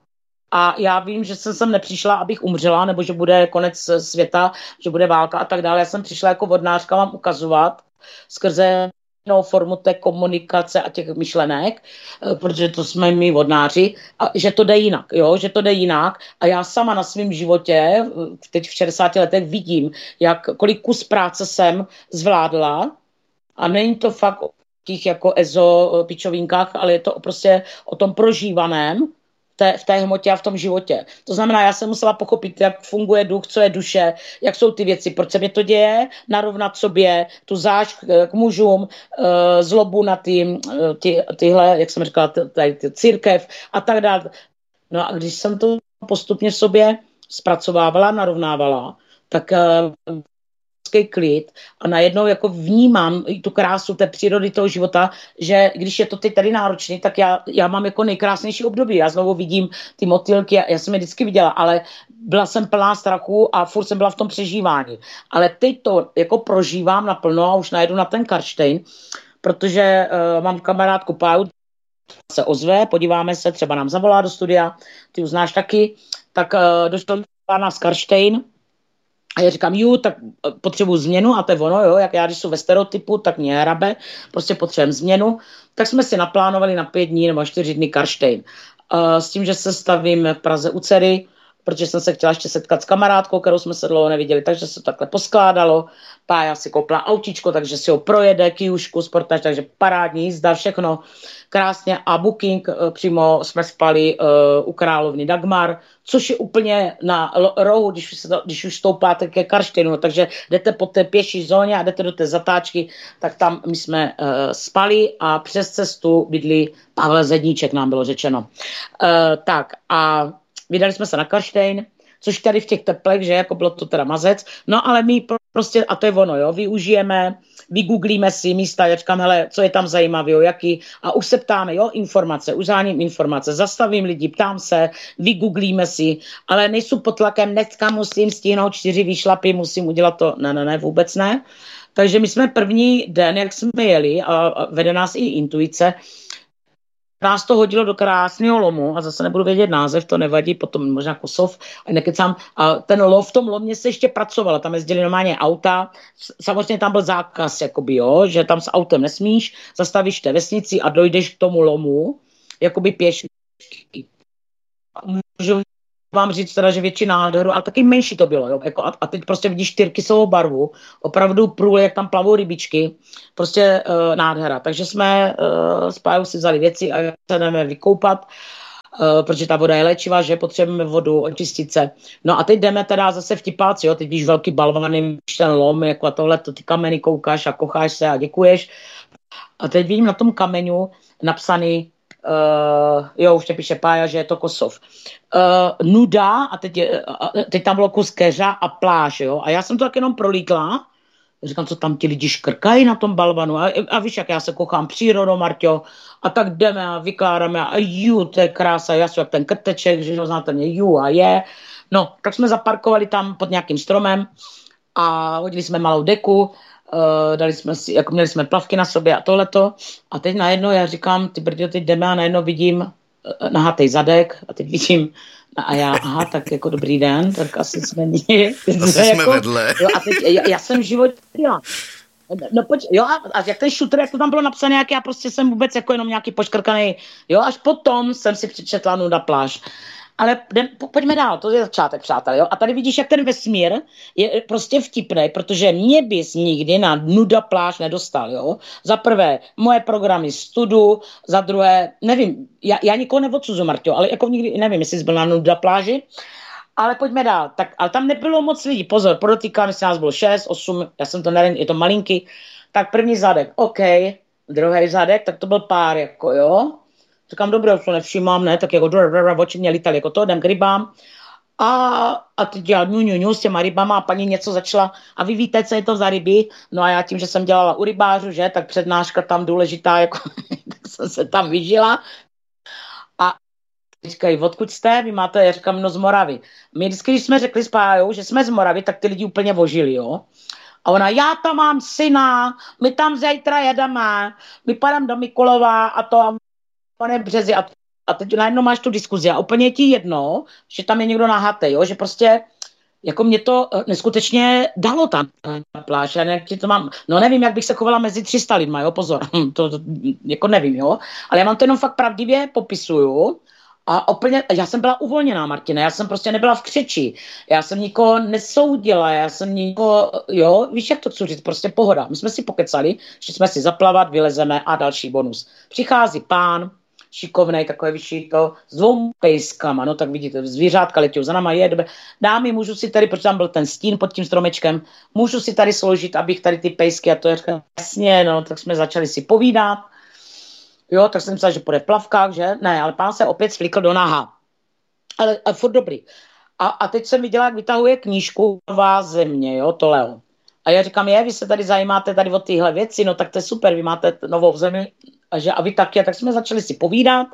A já vím, že jsem sem nepřišla, abych umřela, nebo že bude konec světa, že bude válka a tak dále. Já jsem přišla jako vodnářka vám ukazovat skrze formu té komunikace a těch myšlenek, protože to jsme my vodnáři, a že to jde jinak, jo, že to jde jinak. A já sama na svém životě, teď v 60 letech vidím, kolik kus práce jsem zvládla a není to fakt o těch jako pičovínkách, ale je to prostě o tom prožívaném, v té hmotě a v tom životě. To znamená, já jsem musela pochopit, jak funguje duch, co je duše, jak jsou ty věci, proč se mě to děje, narovnat sobě tu zášť k mužům, zlobu na tyhle, jak jsem říkala, ty církev a tak dále. No a když jsem to postupně v sobě zpracovávala, narovnávala, tak klid a najednou jako vnímám tu krásu té přírody toho života, že když je to teď tady náročný, tak já mám jako nejkrásnější období. Já znovu vidím ty motýlky, já jsem je vždycky viděla, ale byla jsem plná strachu a furt jsem byla v tom přežívání. Ale teď to jako prožívám naplno a už najedu na ten Karlštejn, protože mám kamarádku Páju, se ozve, podíváme se, třeba nám zavolá do studia, ty uznáš taky, tak došlo na Karlštejn. A já říkám, tak potřebuji změnu a to je ono, jo, jak já, když jsou ve stereotypu, tak mě hrabe, prostě potřebujeme změnu. Tak jsme si naplánovali na 5 dní nebo 4 dny Karlštejn. S tím, že se stavím v Praze u dcery, protože jsem se chtěla ještě setkat s kamarádkou, kterou jsme se dlouho neviděli, takže se to takhle poskládalo. Pája si koupila autíčko, takže si ho projede, kyjušku, sportaž, takže parádní jízda, všechno krásně a booking, přímo jsme spali u královny Dagmar, což je úplně na rohu, když už stoupáte ke Karlštejnu, takže jdete po té pěší zóně a jdete do té zatáčky, tak tam my jsme spali a přes cestu bydlí Pavel Zedníček, nám bylo řečeno. Tak a vydali jsme se na Karlštejn, což tady v těch teplech, že jako bylo to teda mazec, no ale my prostě, a to je ono, jo, využijeme, vygooglíme si místa, já říkám, hele, co je tam zajímavé, jaký, a už se ptáme, jo, informace, uzáním informace, zastavím lidi, ptám se, vygooglíme si, ale nejsou pod tlakem, dneska musím stihnout 4 výšlapy, musím udělat to, ne, vůbec ne. Takže my jsme první den, jak jsme jeli, a vede nás i intuice, nás to hodilo do krásného lomu, a zase nebudu vědět název, to nevadí, potom možná Kosov, a nekecám. A ten lom, v tom lomě se ještě pracovalo, tam jezdili normálně auta, samozřejmě tam byl zákaz, jakoby, jo, že tam s autem nesmíš, zastavíš té vesnici a dojdeš k tomu lomu, jakoby pěšky. Můžu vám říct teda, že větší nádheru, ale taky menší to bylo, jo, jako a teď prostě vidíš tyrkysovou barvu, opravdu průle, jak tam plavou rybičky, prostě nádhera. Takže jsme s Pájou si vzali věci a se jdeme vykoupat, protože ta voda je léčivá, že potřebujeme vodu, očistit se. No a teď jdeme teda zase vtipáci, jo, teď víš velký balvany, víš ten lom, jako a tohle, to ty kameny koukáš a kocháš se a děkuješ. A teď vidím na tom kamenu napsaný, jo, už píše Pája, že je to Kosov. Nuda, a teď tam bylo kus keřa a pláž, jo. A já jsem to tak jenom prolítla, říkám, co tam ti lidi škrkají na tom balvanu. A víš, jak já se kochám přírodou, Marťo, a tak jdeme a vykládáme a to je krása, já jsem jak ten krteček, že znáte mě, a je. No, tak jsme zaparkovali tam pod nějakým stromem a hodili jsme malou deku, dali jsme si, jako měli jsme plavky na sobě a tohleto. A teď najednou já říkám, ty brďo, teď jdeme a najednou vidím nahatej zadek a teď vidím, a já, aha, tak jako dobrý den, tak asi jsme jsme jako, vedle. Jo, a teď já jsem v životě, no pojď, jo, a jak ten šutr, jak to tam bylo napsané, jak já prostě jsem vůbec jako jenom nějaký poškrkaný, jo, až potom jsem si přečetla Nuda pláž. Ale pojďme dál, to je začátek, přátelé, jo. A tady vidíš, jak ten vesmír je prostě vtipnej, protože mě bys nikdy na Nuda pláž nedostal, jo. Za prvé, moje programy studu, za druhé, nevím, já nikoho neodsuzu, Marťo, ale jako nikdy, nevím, jestli jsi byl na Nuda pláži, ale pojďme dál. Tak, ale tam nebylo moc lidí, pozor, podotýkám, jestli nás bylo 6, 8, já jsem to nevím, je to malinký, tak první zadek, OK, druhý zadek, tak to byl pár, jako jo. Říkám, dobré, už to nevšímám, ne, tak jako oči mě lítali, jako to, jdem k rybám. A teď já s těma rybama a paní něco začala, a vy víte, co je to za ryby? No a já tím, že jsem dělala u rybářů, že, tak přednáška tam důležitá, jako, tak jsem se tam vyžila. A říkají, odkud jste? Vy máte, já říkám, no z Moravy. My vždycky, když jsme řekli s Pájou, že jsme z Moravy, tak ty lidi úplně vožili, jo. A ona, já tam mám syna, my tam zítra jedeme, my padám do Mikulova a to pane Březi, a teď najednou máš tu diskuzi a úplně je ti jedno, že tam je někdo nahatej, jo, že prostě jako mě to neskutečně dalo tam pláž, já to mám, no nevím, jak bych se chovala mezi 300 lidma, jo, pozor, to jako nevím, jo, ale já vám to jenom fakt pravdivě popisuju a úplně, já jsem byla uvolněná, Martine, já jsem prostě nebyla v křeči, já jsem nikoho nesoudila, já jsem nikoho, jo, víš, jak to chci říct, prostě pohoda, my jsme si pokecali, že jsme si zaplavat, vylezeme a další bonus. Přichází pán, šikovnej, takové vyšší to, s 2 pejskama, no tak vidíte, zvířátka letějí za náma, je dobré. Dámy, můžu si tady, protože tam byl ten stín pod tím stromečkem, můžu si tady složit, abych tady ty pejsky, a to je jasně, no, tak jsme začali si povídat, jo, tak jsem myslel, že půjde v plavkách, že? Ne, ale pán se opět svlíkl do naha. Ale furt dobrý. A teď jsem viděla, jak vytahuje knížku Nová země, jo, to Leo. A já říkám, vy se tady zajímáte tady o tyhle věci, no tak to je super, vy máte novou zemi, a vy taky, tak jsme začali si povídat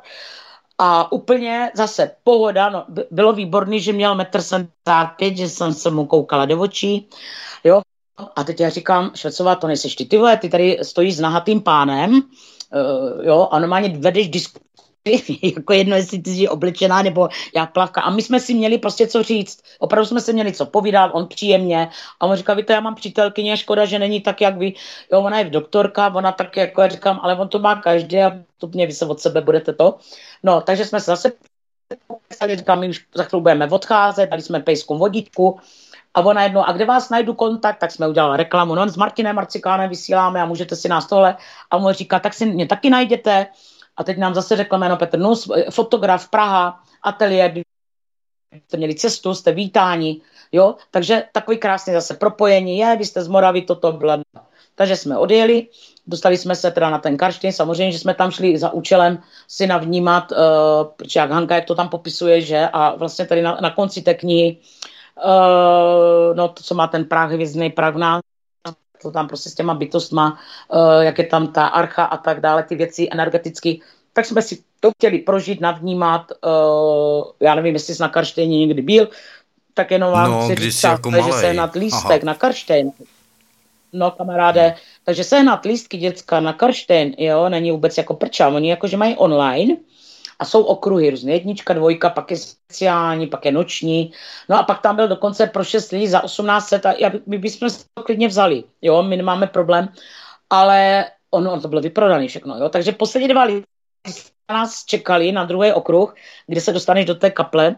a úplně zase pohoda, no, bylo výborný, že měl 1,75 m, že jsem se mu koukala do očí, jo, a teď já říkám, Švecová, to nejseš ty vole, ty tady stojíš s nahatým pánem, jo, a normálně vedeš diskusi, jako jedno, jestli ty jsi oblečená nebo já plavka. A my jsme si měli prostě co říct. Opravdu jsme si měli co povídat, on příjemně. A on říká, víte, já mám přítelkyně, škoda, že není tak, jak vy. Jo, ona je doktorka, ona tak, jako já říkám, ale on to má každý a vstupně vy se od sebe budete to. No, takže jsme se zase říkám, my už za chvíli budeme odcházet, dali jsme pejskům vodítku. A ona jednou, a kde vás najdu kontakt, tak jsme udělali reklamu, no s Martinem Marcikánem vysíláme a můžete si nás tohle. A on říká, tak si mě taky najděte. A teď nám zase řekl jméno Petr Nus, fotograf Praha, ateliér, jste měli cestu, jste vítáni, jo, takže takový krásný zase propojení, vy jste z Moravy, toto byla. Takže jsme odjeli, dostali jsme se teda na ten Karštejn, samozřejmě, že jsme tam šli za účelem si navnímat, protože jak Hanka, jak to tam popisuje, že, a vlastně tady na konci té knihy, no to, co má ten Prah, hvězdný Prah v nás, to tam prostě s těma bytostma, jak je tam ta archa a tak dále, ty věci energeticky, tak jsme si to chtěli prožít, navnímat, já nevím, jestli jsi na Karštejně někdy byl, tak jenom vám chci říct, jako že se na lístek na Karštejn. No, kamaráde, takže sehnat lístky děcka na Karštejn, jo, není vůbec jako prča. Oni jakože mají online a jsou okruhy různě. Jednička, dvojka, pak je speciální, pak je noční. No a pak tam byl dokonce pro 6 lidí za 1800 a my bychom si to klidně vzali, jo, my nemáme problém, ale ono to bylo vyprodané všechno, jo. Takže poslední 2 lidi nás čekali na druhý okruh, kde se dostaneš do té kaple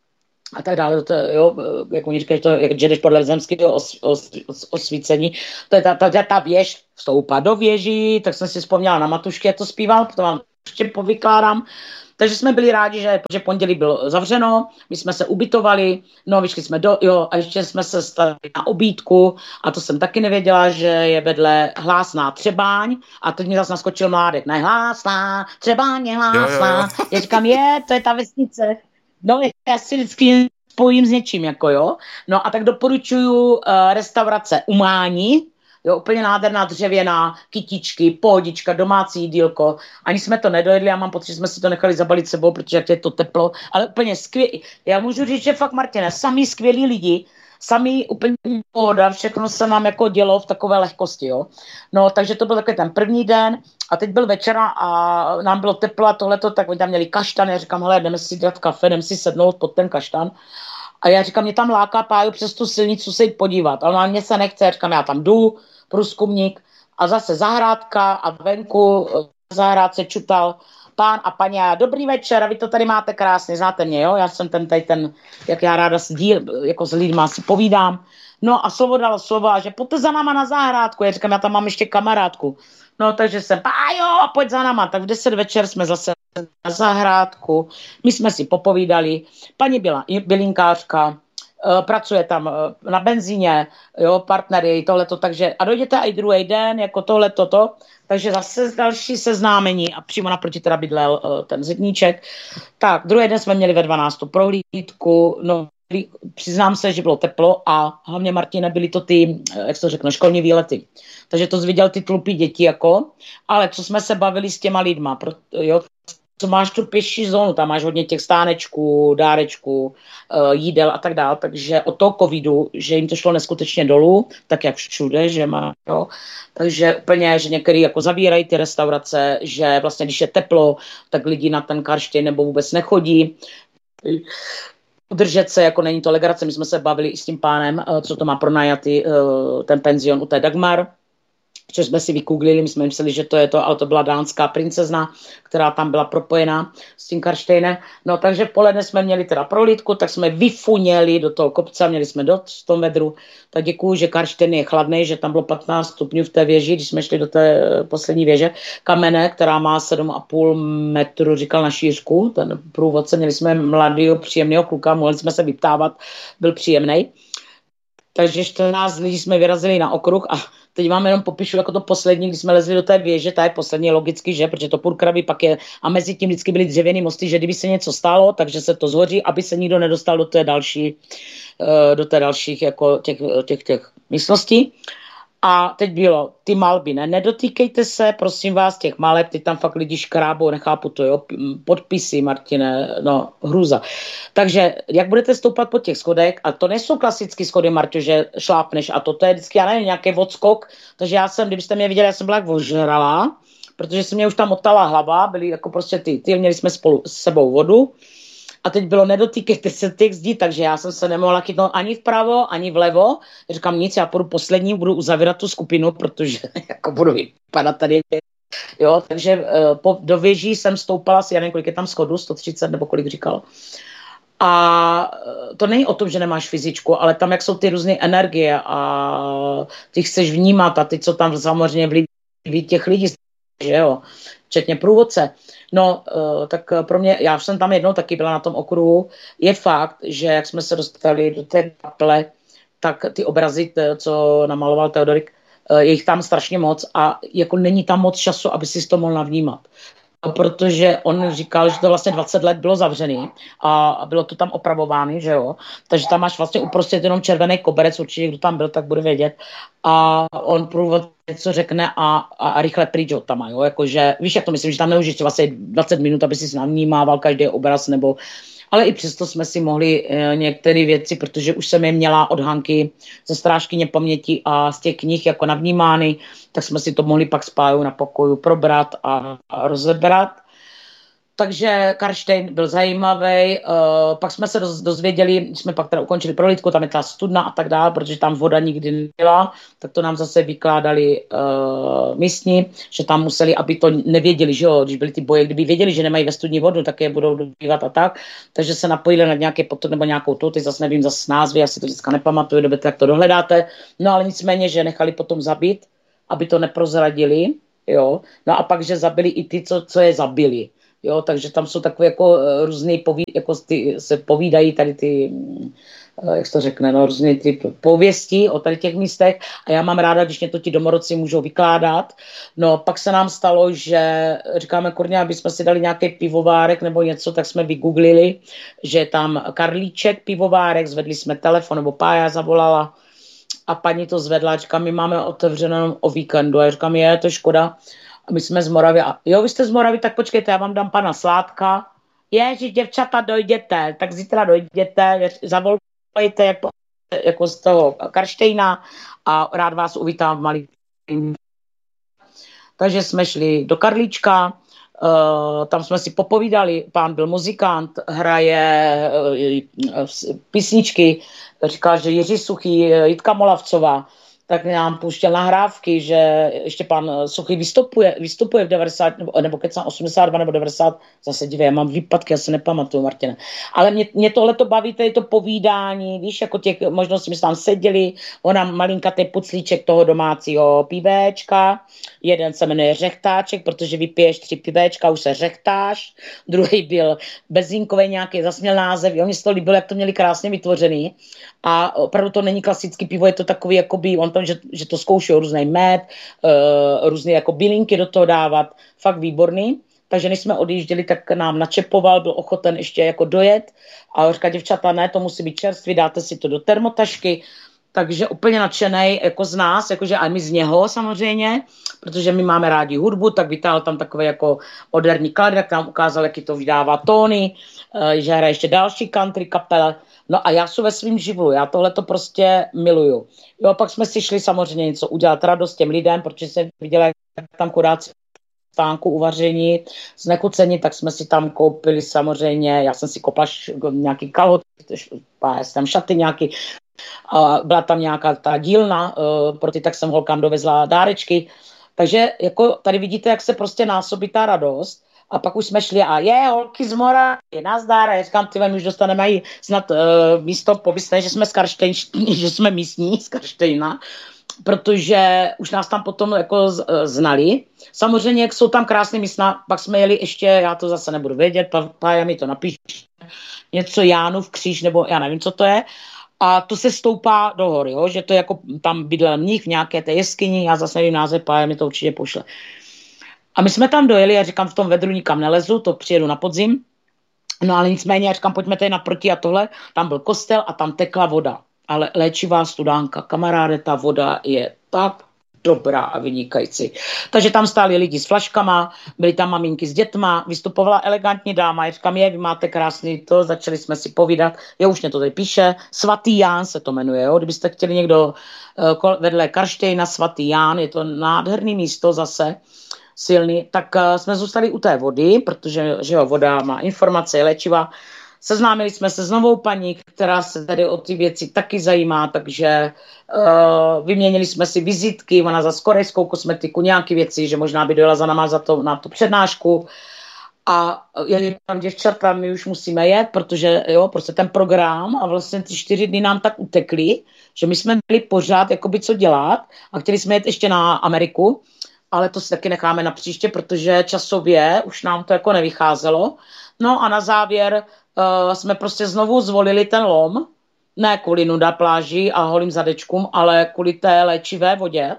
a tak dále, jo, jak oni říkají, že jdeš podle zemského osvícení, to je ta věž, vstoupat do věží, tak jsem si vzpomněla na Matušky, jak to zpíval, to vám ještě povykládám. Takže jsme byli rádi, že pondělí bylo zavřeno, my jsme se ubytovali, no vyšli jsme a ještě jsme se stali na obídku a to jsem taky nevěděla, že je vedle Hlásná Třebáň a teď mi zase naskočil Mládek, ne Hlásná, Třebáň je Hlásná, jo. Já říkám, to je ta vesnice, no já si vždycky spojím s něčím, jako jo, no a tak doporučuju restaurace Umání, jo, úplně nádherná dřevěná, kytičky, pohodička, domácí jídílko. Ani jsme to nedojedli, já mám pocit, že jsme si to nechali zabalit sebou, protože jak je to teplo, ale úplně skvělý. Já můžu říct, že fakt, Martine, sami skvělí lidi, sami úplně pohoda, všechno se nám jako dělo v takové lehkosti, jo. No, takže to byl takový ten první den a teď byl večera a nám bylo teplo a tohleto, tak oni tam měli kaštan, já říkám, hele, jdeme si dát kafe, jdeme si sednout pod ten kaštan. A já říkám, mě tam láká Páju přes tu silnici se jít podívat, ale mě se nechce, já říkám, já tam jdu, průzkumník a zase zahrádka a venku v zahrádce čutal pán a paní a dobrý večer a vy to tady máte krásně, znáte mě, jo? Já jsem ten, jak já ráda jako s lidma si povídám. No a slovo dalo slovo a že pojďte za náma na zahrádku. Já říkám, já tam mám ještě kamarádku. No takže jsem, Pájo, pojď za náma. Tak v 10 večer jsme zase na zahrádku. My jsme si popovídali. Paní byla bylinkářka, pracuje tam na benzíně, jo, partnery, tohleto, takže a dojděte i druhý den, jako tohleto, takže zase další seznámení a přímo naproti teda bydlel ten Zedníček. Tak, druhý den jsme měli ve 12 prohlídku, no, přiznám se, že bylo teplo a hlavně, Martine, byly to ty, jak to řeknu, školní výlety. Takže to zviděl ty tlupí děti, jako, ale co jsme se bavili s těma lidma, jo, co máš tu pěší zónu, tam máš hodně těch stánečků, dárečků, jídel a tak dále, takže od toho covidu, že jim to šlo neskutečně dolů, tak jak všude, že má, jo. Takže úplně, že některý jako zavírají ty restaurace, že vlastně když je teplo, tak lidi na ten Karštejn nebo vůbec nechodí. Udržet se, jako není to legrace, my jsme se bavili i s tím pánem, co to má pronajatý ten penzion u té Dagmar, což jsme si vygooglili, my jsme mysleli, že to je to, ale to byla dánská princezna, která tam byla propojená s tím Karštejnem. No takže v poledne jsme měli teda prohlídku, tak jsme vyfuněli do toho kopce, měli jsme dost v tom vedru. Tak děkuju, že Karštejn je chladný, že tam bylo 15 stupňů v té věži, když jsme šli do té poslední věže kamene, která má 7,5 metru, říkal na šířku, ten průvodce, měli jsme mladého, příjemného kluka, mohli jsme se vyptávat, byl příjemnej. Takže 14 lidí jsme vyrazili na okruh a teď vám jenom popíšu jako to poslední, když jsme lezli do té věže, ta je poslední logicky, že, protože to purkraví pak je a mezi tím vždycky byly dřevěný mosty, že kdyby se něco stalo, takže se to zhoří, aby se nikdo nedostal do té dalších jako těch místností. A teď bylo ty malby, nedotýkejte se, prosím vás, těch maleb, ty tam fakt lidi škrábou, nechápu to, jo, podpisy, Martine, no, hrůza. Takže, jak budete stoupat po těch schodech, a to nejsou klasické schody, Marťo, že šlápneš a to je vždycky, já nevím, nějaký odskok, takže já jsem, kdybyste mě viděli, já jsem byla jak ožralá, protože se mě už tam otala hlava, byly jako prostě ty měli jsme spolu s sebou vodu, a teď bylo nedotýkejte se těch zdí, takže já jsem se nemohla chytnout ani vpravo, ani vlevo. Já říkám nic, já půjdu poslední, budu uzavírat tu skupinu, protože jako budu vypadat tady. Jo, takže do věží jsem stoupala si, já nevím, kolik je tam schodu, 130 nebo kolik říkal. A to není o tom, že nemáš fyzičku, ale tam, jak jsou ty různé energie a ty chceš vnímat a ty, co tam samozřejmě vlíví těch lidí, že jo, včetně průvodce. No, tak pro mě, já jsem tam jednou taky byla na tom okruhu, je fakt, že jak jsme se dostali do té kaple, tak ty obrazy, co namaloval Teodorik, je jich tam strašně moc a jako není tam moc času, aby si to mohl navnímat. Protože on říkal, že to vlastně 20 let bylo zavřený a bylo to tam opravováno, že jo. Takže tam máš vlastně uprostřed jenom červený koberec, určitě kdo tam byl, tak bude vědět. A on průvod něco řekne a rychle pryč od tam, jo. Jakože, víš, jak to myslím, že tam neužiješ vlastně 20 minut, aby si navnímával každý obraz nebo Ale i přesto jsme si mohli některé věci, protože už jsem je měla od Hanky ze strážkyně paměti a z těch knih jako navnímány, tak jsme si to mohli pak spáju na pokoju probrat a rozebrat. Takže Karštejn byl zajímavý, pak jsme se dozvěděli, jsme pak teda ukončili prohlídku, tam je ta studna a tak dále, protože tam voda nikdy nebyla, tak to nám zase vykládali místní, že tam museli, aby to nevěděli, že jo, když byly ty boje, kdyby věděli, že nemají ve studni vodu, tak je budou dobývat a tak, takže se napojili na nějaký potok nebo nějakou teď zase nevím, zase názvy, asi to vždycky nepamatuju, dobře, jak to dohledáte, no ale nicméně, že nechali potom zabít, aby to neprozradili, jo, no a pak, že zabili i ty, co je zabili. Jo, takže tam jsou takové jako různé jako se povídají tady ty, jak se to řekne, no, různé ty pověsti o tady těch místech a já mám ráda, když mě to ti domorodci můžou vykládat. No, pak se nám stalo, že říkáme, kurňa, aby jsme si dali nějaký pivovárek nebo něco, tak jsme vygooglili, že tam Karlíček pivovárek, zvedli jsme telefon, nebo Pája zavolala a paní to zvedla, říká, my máme otevřeno o víkendu a já říkám, je to škoda. A my jsme z Moravy. A jo, vy jste z Moravy, tak počkejte, já vám dám pana Sládka. Ježi, děvčata, dojděte, tak zítra dojděte, zavolejte jako z toho Karštejna a rád vás uvítám v malý. Takže jsme šli do Karlíčka, tam jsme si popovídali, pán byl muzikant, hraje písničky, říkal, že Jiří Suchý, Jitka Molavcová, tak nám pouštěl nahrávky, že ještě pan Suchý vystupuje v 90, nebo keď jsem 82 nebo 90, zase divě, já mám výpadky, já se nepamatuju, Martina. Ale mě tohleto baví, to je to povídání, víš, jako těch možností, my jsme tam seděli, ona malinkatý puclíček toho domácího pivéčka, jeden se jmenuje Řechtáček, protože vypiješ 3 pivéčka, už se řechtáš, druhý byl bezínkový nějaký, zasměl název, jo, mně se to líbilo, jak to měli krásně vytvořený a opravdu to není klasický pivo, je to takový, jakoby, on to, že to zkouší různý med, různé jako bylinky do toho dávat, fakt výborný. Takže než jsme odjížděli, tak nám načepoval, byl ochoten ještě jako dojet a říká, děvčata, ne, to musí být čerstvý, dáte si to do termotašky, takže úplně nadšenej jako z nás, jakože a my z něho samozřejmě, protože my máme rádi hudbu, tak vytáhl tam takové jako moderní klavír, tak nám ukázal, jaký to vydává tóny, že hraje ještě další country kapele. No a já jsem ve svým živlu, já tohle to prostě miluju. Jo, pak jsme si šli samozřejmě něco udělat radost těm lidem, protože jsem viděla, jak tam kuráci stánku uvaření, znechucení, tak jsme si tam koupili samozřejmě, já jsem si koupila nějaký kalhot, tam šaty nějaký, byla tam nějaká ta dílna, tak jsem holkám dovezla dárečky. Takže jako tady vidíte, jak se prostě násobí ta radost. A pak už jsme šli a holky z Moravy, nazdar, já říkám, my už dostaneme i snad místo pobytné, že jsme z Karštejn, že jsme místní z Karštejna, protože už nás tam potom jako znali. Samozřejmě, jak jsou tam krásné místa, pak jsme jeli ještě, já to zase nebudu vědět, Pája mi to napíše, něco Jánův kříž, nebo já nevím, co to je. A to se stoupá do hory, jo? Že to je jako tam bydlel mních v nějaké té jeskyni, já zase nevím název, Pája mi to určitě pošle. A my jsme tam dojeli, já říkám, v tom vedru nikam nelezu, to přijedu na podzim. No ale nicméně, já říkám, pojďme tady naproti a tohle, tam byl kostel a tam tekla voda. Ale léčivá studánka, kamaráde, ta voda je tak dobrá a vynikající. Takže tam stáli lidi s flaškama, byly tam maminky s dětma, vystupovala elegantní dáma, já říkám, vy máte krásný to, začali jsme si povídat, už mě to tady píše, Svatý Ján se to jmenuje, jo? Kdybyste chtěli někdo vedle Karštejna, Svatý Ján, je to nádherný místo zase, silný, tak jsme zůstali u té vody, protože že jo, voda má informace, je léčivá. Seznámili jsme se s novou paní, která se tady o ty věci taky zajímá, takže vyměnili jsme si vizitky, ona za korejskou kosmetiku, nějaké věci, že možná by dojela za náma na tu přednášku. A já říkám, děvčata, my už musíme jet, protože jo, prostě ten program a vlastně ty 4 dny nám tak utekly, že my jsme měli pořád jakoby co dělat a chtěli jsme jet ještě na Ameriku, ale to si taky necháme na příště, protože časově už nám to jako nevycházelo. No a na závěr jsme prostě znovu zvolili ten lom, ne kvůli nuda pláži a holým zadečkům, ale kvůli té léčivé vodě.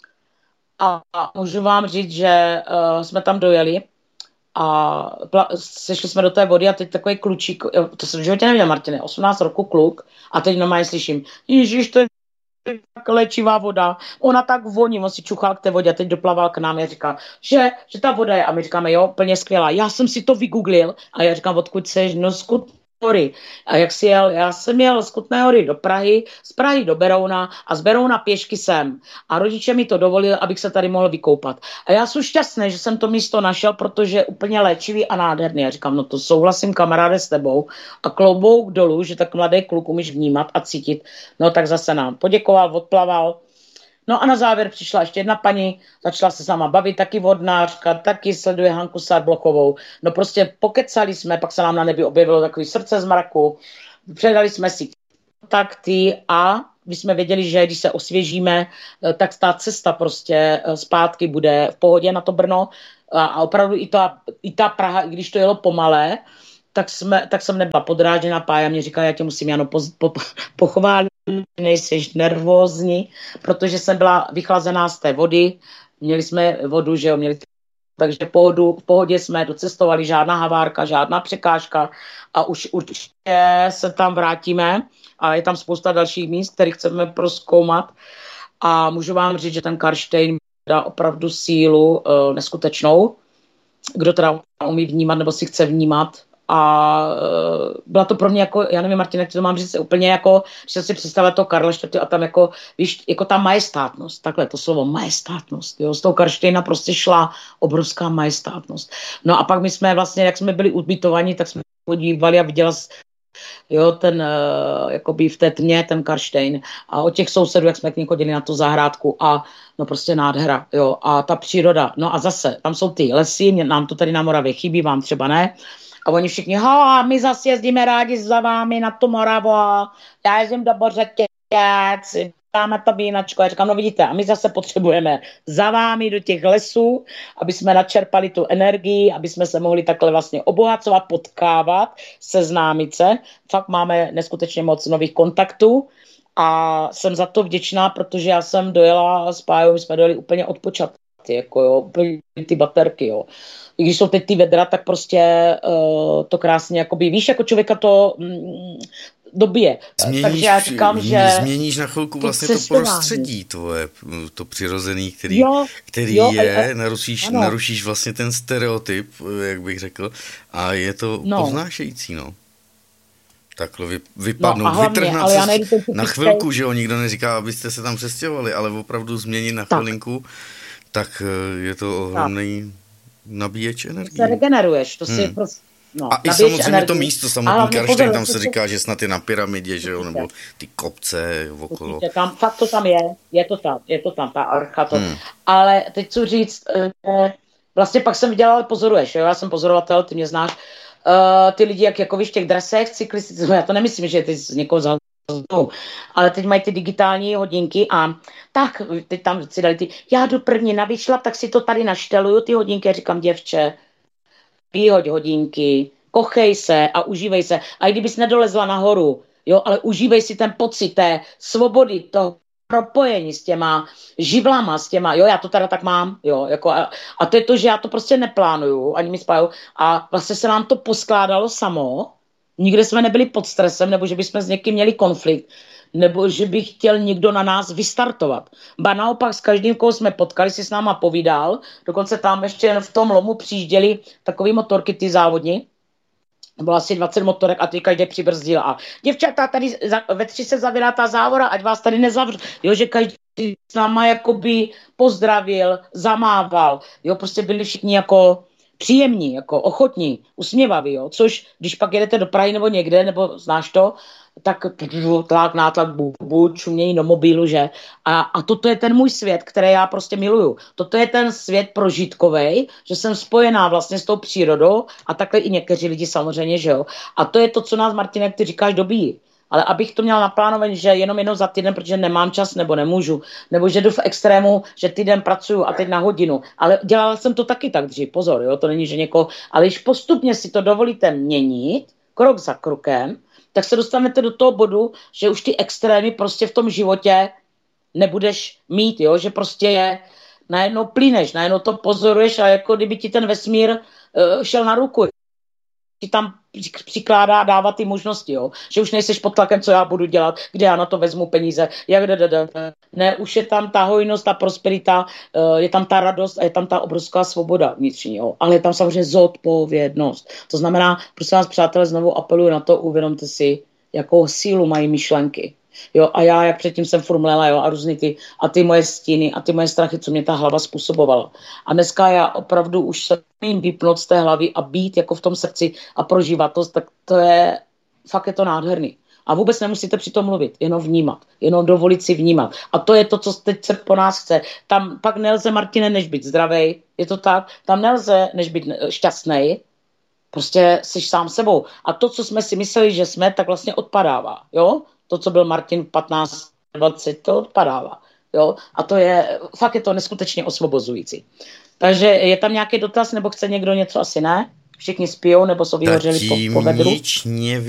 A můžu vám říct, že jsme tam dojeli a sešli jsme do té vody a teď takový klučík, to jsem v životě neviděl, Martine, 18 roku kluk a teď normálně slyším, ježiš, to je tak léčivá voda, ona tak voní, on si čuchal k té vodě a teď doplaval k nám a říká, že ta voda je, a my říkáme, jo, plně skvělá, já jsem si to vygooglil a já říkám, odkud seš, no skutečně, hory. A jak jsi jel? Já jsem jel z Kutné Hory do Prahy, z Prahy do Berouna a z Berouna pěšky sem. A rodiče mi to dovolili, abych se tady mohl vykoupat. A já jsem šťastný, že jsem to místo našel, protože je úplně léčivý a nádherný. Já říkám, no to souhlasím, kamaráde, s tebou. A klobouk dolů, že tak mladý kluk umíš vnímat a cítit. No tak zase nám poděkoval, odplaval. No a na závěr přišla ještě jedna paní, začala se s náma bavit, taky vodnářka, taky sleduje Hanku Sarblochovou. No prostě pokecali jsme, pak se nám na nebi objevilo takový srdce z mraku, předali jsme si kontakty a my jsme věděli, že když se osvěžíme, tak ta cesta prostě zpátky bude v pohodě na to Brno a opravdu i ta Praha, i když to jelo pomalé, tak jsem nebyla podrážděná. Pája mě říká, já tě musím, Jano, pochválit, nejseš nervózní, protože jsem byla vychlazená z té vody, měli jsme vodu, že jo, takže v pohodě jsme docestovali, žádná havárka, žádná překážka a už určitě se tam vrátíme a je tam spousta dalších míst, které chceme prozkoumat a můžu vám říct, že ten Karlštejn dá opravdu sílu neskutečnou, kdo teda umí vnímat nebo si chce vnímat. A byla to pro mě jako, já nevím, Martin, jak to mám říct, úplně jako, když jsem si představila to Karla IV. A tam jako, víš, jako ta majestátnost, takhle to slovo majestátnost, jo, z toho Karlštejna prostě šla obrovská majestátnost. No a pak my jsme vlastně, jak jsme byli ubytovaní, tak jsme podívali a viděla, jo, ten, jakoby v té tmě, ten Karlštejn a od těch sousedů, jak jsme k ní chodili na tu zahrádku a no prostě nádhera, jo, a ta příroda, no a zase, tam jsou ty lesy, nám to tady na Moravě chybí, vám třeba ne. A oni všichni, my zase jezdíme rádi za vámi na tu Moravu, já jezdím do Bořetěc, dáme to vínačko. Já říkám, no vidíte, a my zase potřebujeme za vámi do těch lesů, aby jsme načerpali tu energii, aby jsme se mohli takhle vlastně obohacovat, potkávat, seznámit se. Fakt máme neskutečně moc nových kontaktů a jsem za to vděčná, protože já jsem dojela s Pájou, my jsme dojeli úplně od počátku, jako jo, úplně ty baterky, jo. I když jsou teď ty vedra, tak prostě to krásně, jakoby, víš, jako člověka to dobije. Takže já říkám, že změníš na chvilku vlastně to prostředí tvoje, to přirozený, který je, narušíš vlastně ten stereotyp, jak bych řekl, a je to povznášející, no. Takhle vypadnout, vytrhnat se na chvilku, že jo, nikdo neříká, abyste se tam přestěhovali, ale opravdu změnit na chvilinku, tak je to ohromný nabíječ energie. Se regeneruješ, to si prostě, a i samozřejmě energii. To místo samotný Karlštejn, tam se říká, že snad je na pyramidě, že jo, nebo ty kopce okolo. Tam, fakt to tam je to tam, ta archa to. Ale teď chci říct, vlastně pak jsem viděla, ale pozoruješ, jo, já jsem pozorovatel, ty mě znáš, ty lidi, jako víš, v těch dresech cyklistických, já to nemyslím, že ty z někoho vzal, ale teď mají ty digitální hodinky a tak, teď tam si dali ty, já jdu první na výšlap, tak si to tady našteluju, ty hodinky, a říkám, děvče, vyhoď hodinky, kochej se a užívej se. A i kdybys nedolezla nahoru, jo, ale užívej si ten pocit té svobody, toho propojení s těma živlama, s těma, jo, já to teda tak mám, jo, jako a to je to, že já to prostě neplánuju, ani mi spáju a vlastně se nám to poskládalo samo, nikde jsme nebyli pod stresem, nebo že bychom s někým měli konflikt, nebo že by chtěl někdo na nás vystartovat. Ba naopak s každým, koho jsme potkali, si s náma povídal, dokonce tam ještě v tom lomu přijížděli takový motorky, ty závodní, bylo asi 20 motorek a ty každý přibrzdil a děvčata, tady ve 3 se zavírá ta závora, ať vás tady nezavřu, jo, že každý s náma jakoby pozdravil, zamával, jo, prostě byli všichni jako příjemní, jako ochotní, usměvaví, jo, což když pak jedete do Prahy nebo někde, nebo znáš to, tak tlak, nátlak, čumění do mobilu, že? A toto je ten můj svět, který já prostě miluju. Toto je ten svět prožitkovej, že jsem spojená vlastně s tou přírodou a takhle i někteří lidi samozřejmě, že jo. A to je to, co nás, Martine, jak ty říkáš, dobíjí. Ale abych to měla naplánovat, že jenom za týden, protože nemám čas nebo nemůžu, nebo že jdu v extrému, že týden pracuju a teď na hodinu. Ale dělala jsem to taky tak dřív, pozor, jo, to není, že někoho, ale když postupně si to dovolíte měnit, krok za krokem, tak se dostanete do toho bodu, že už ty extrémy prostě v tom životě nebudeš mít, jo, že prostě je najednou plyneš, najednou to pozoruješ a jako kdyby ti ten vesmír šel na ruku. ti tam přikládá dávat ty možnosti, jo? Že už nejseš pod tlakem, co já budu dělat, kde já na to vezmu peníze, ne, už je tam ta hojnost, ta prosperita, je tam ta radost a je tam ta obrovská svoboda vnitřní, jo? Ale je tam samozřejmě zodpovědnost. To znamená, prosím vás, přátelé, znovu apeluji na to, uvědomte si, jakou sílu mají myšlenky. Jo, a já, jak předtím jsem formulela, jo, a různý ty moje stíny a ty moje strachy, co mě ta hlava způsobovala. A dneska já opravdu už se umím vypnout z té hlavy a být jako v tom srdci a prožívat to, tak to je, fakt je to nádherný. A vůbec nemusíte při tom mluvit, jenom vnímat, jenom dovolit si vnímat. A to je to, co teď se po nás chce. Tam pak nelze, Martine, než být zdravej, je to tak, tam nelze, než být šťastnej, prostě jsi sám sebou. A to, co jsme si mysleli, že jsme, tak vlastně odpadává, jo? To, co byl Martin v 15, 20, to odpadává. Jo? A to je, fakt je to neskutečně osvobozující. Takže je tam nějaký dotaz, nebo chce někdo něco? Asi ne? Všichni spijou, nebo jsou vyhořeli po vedru?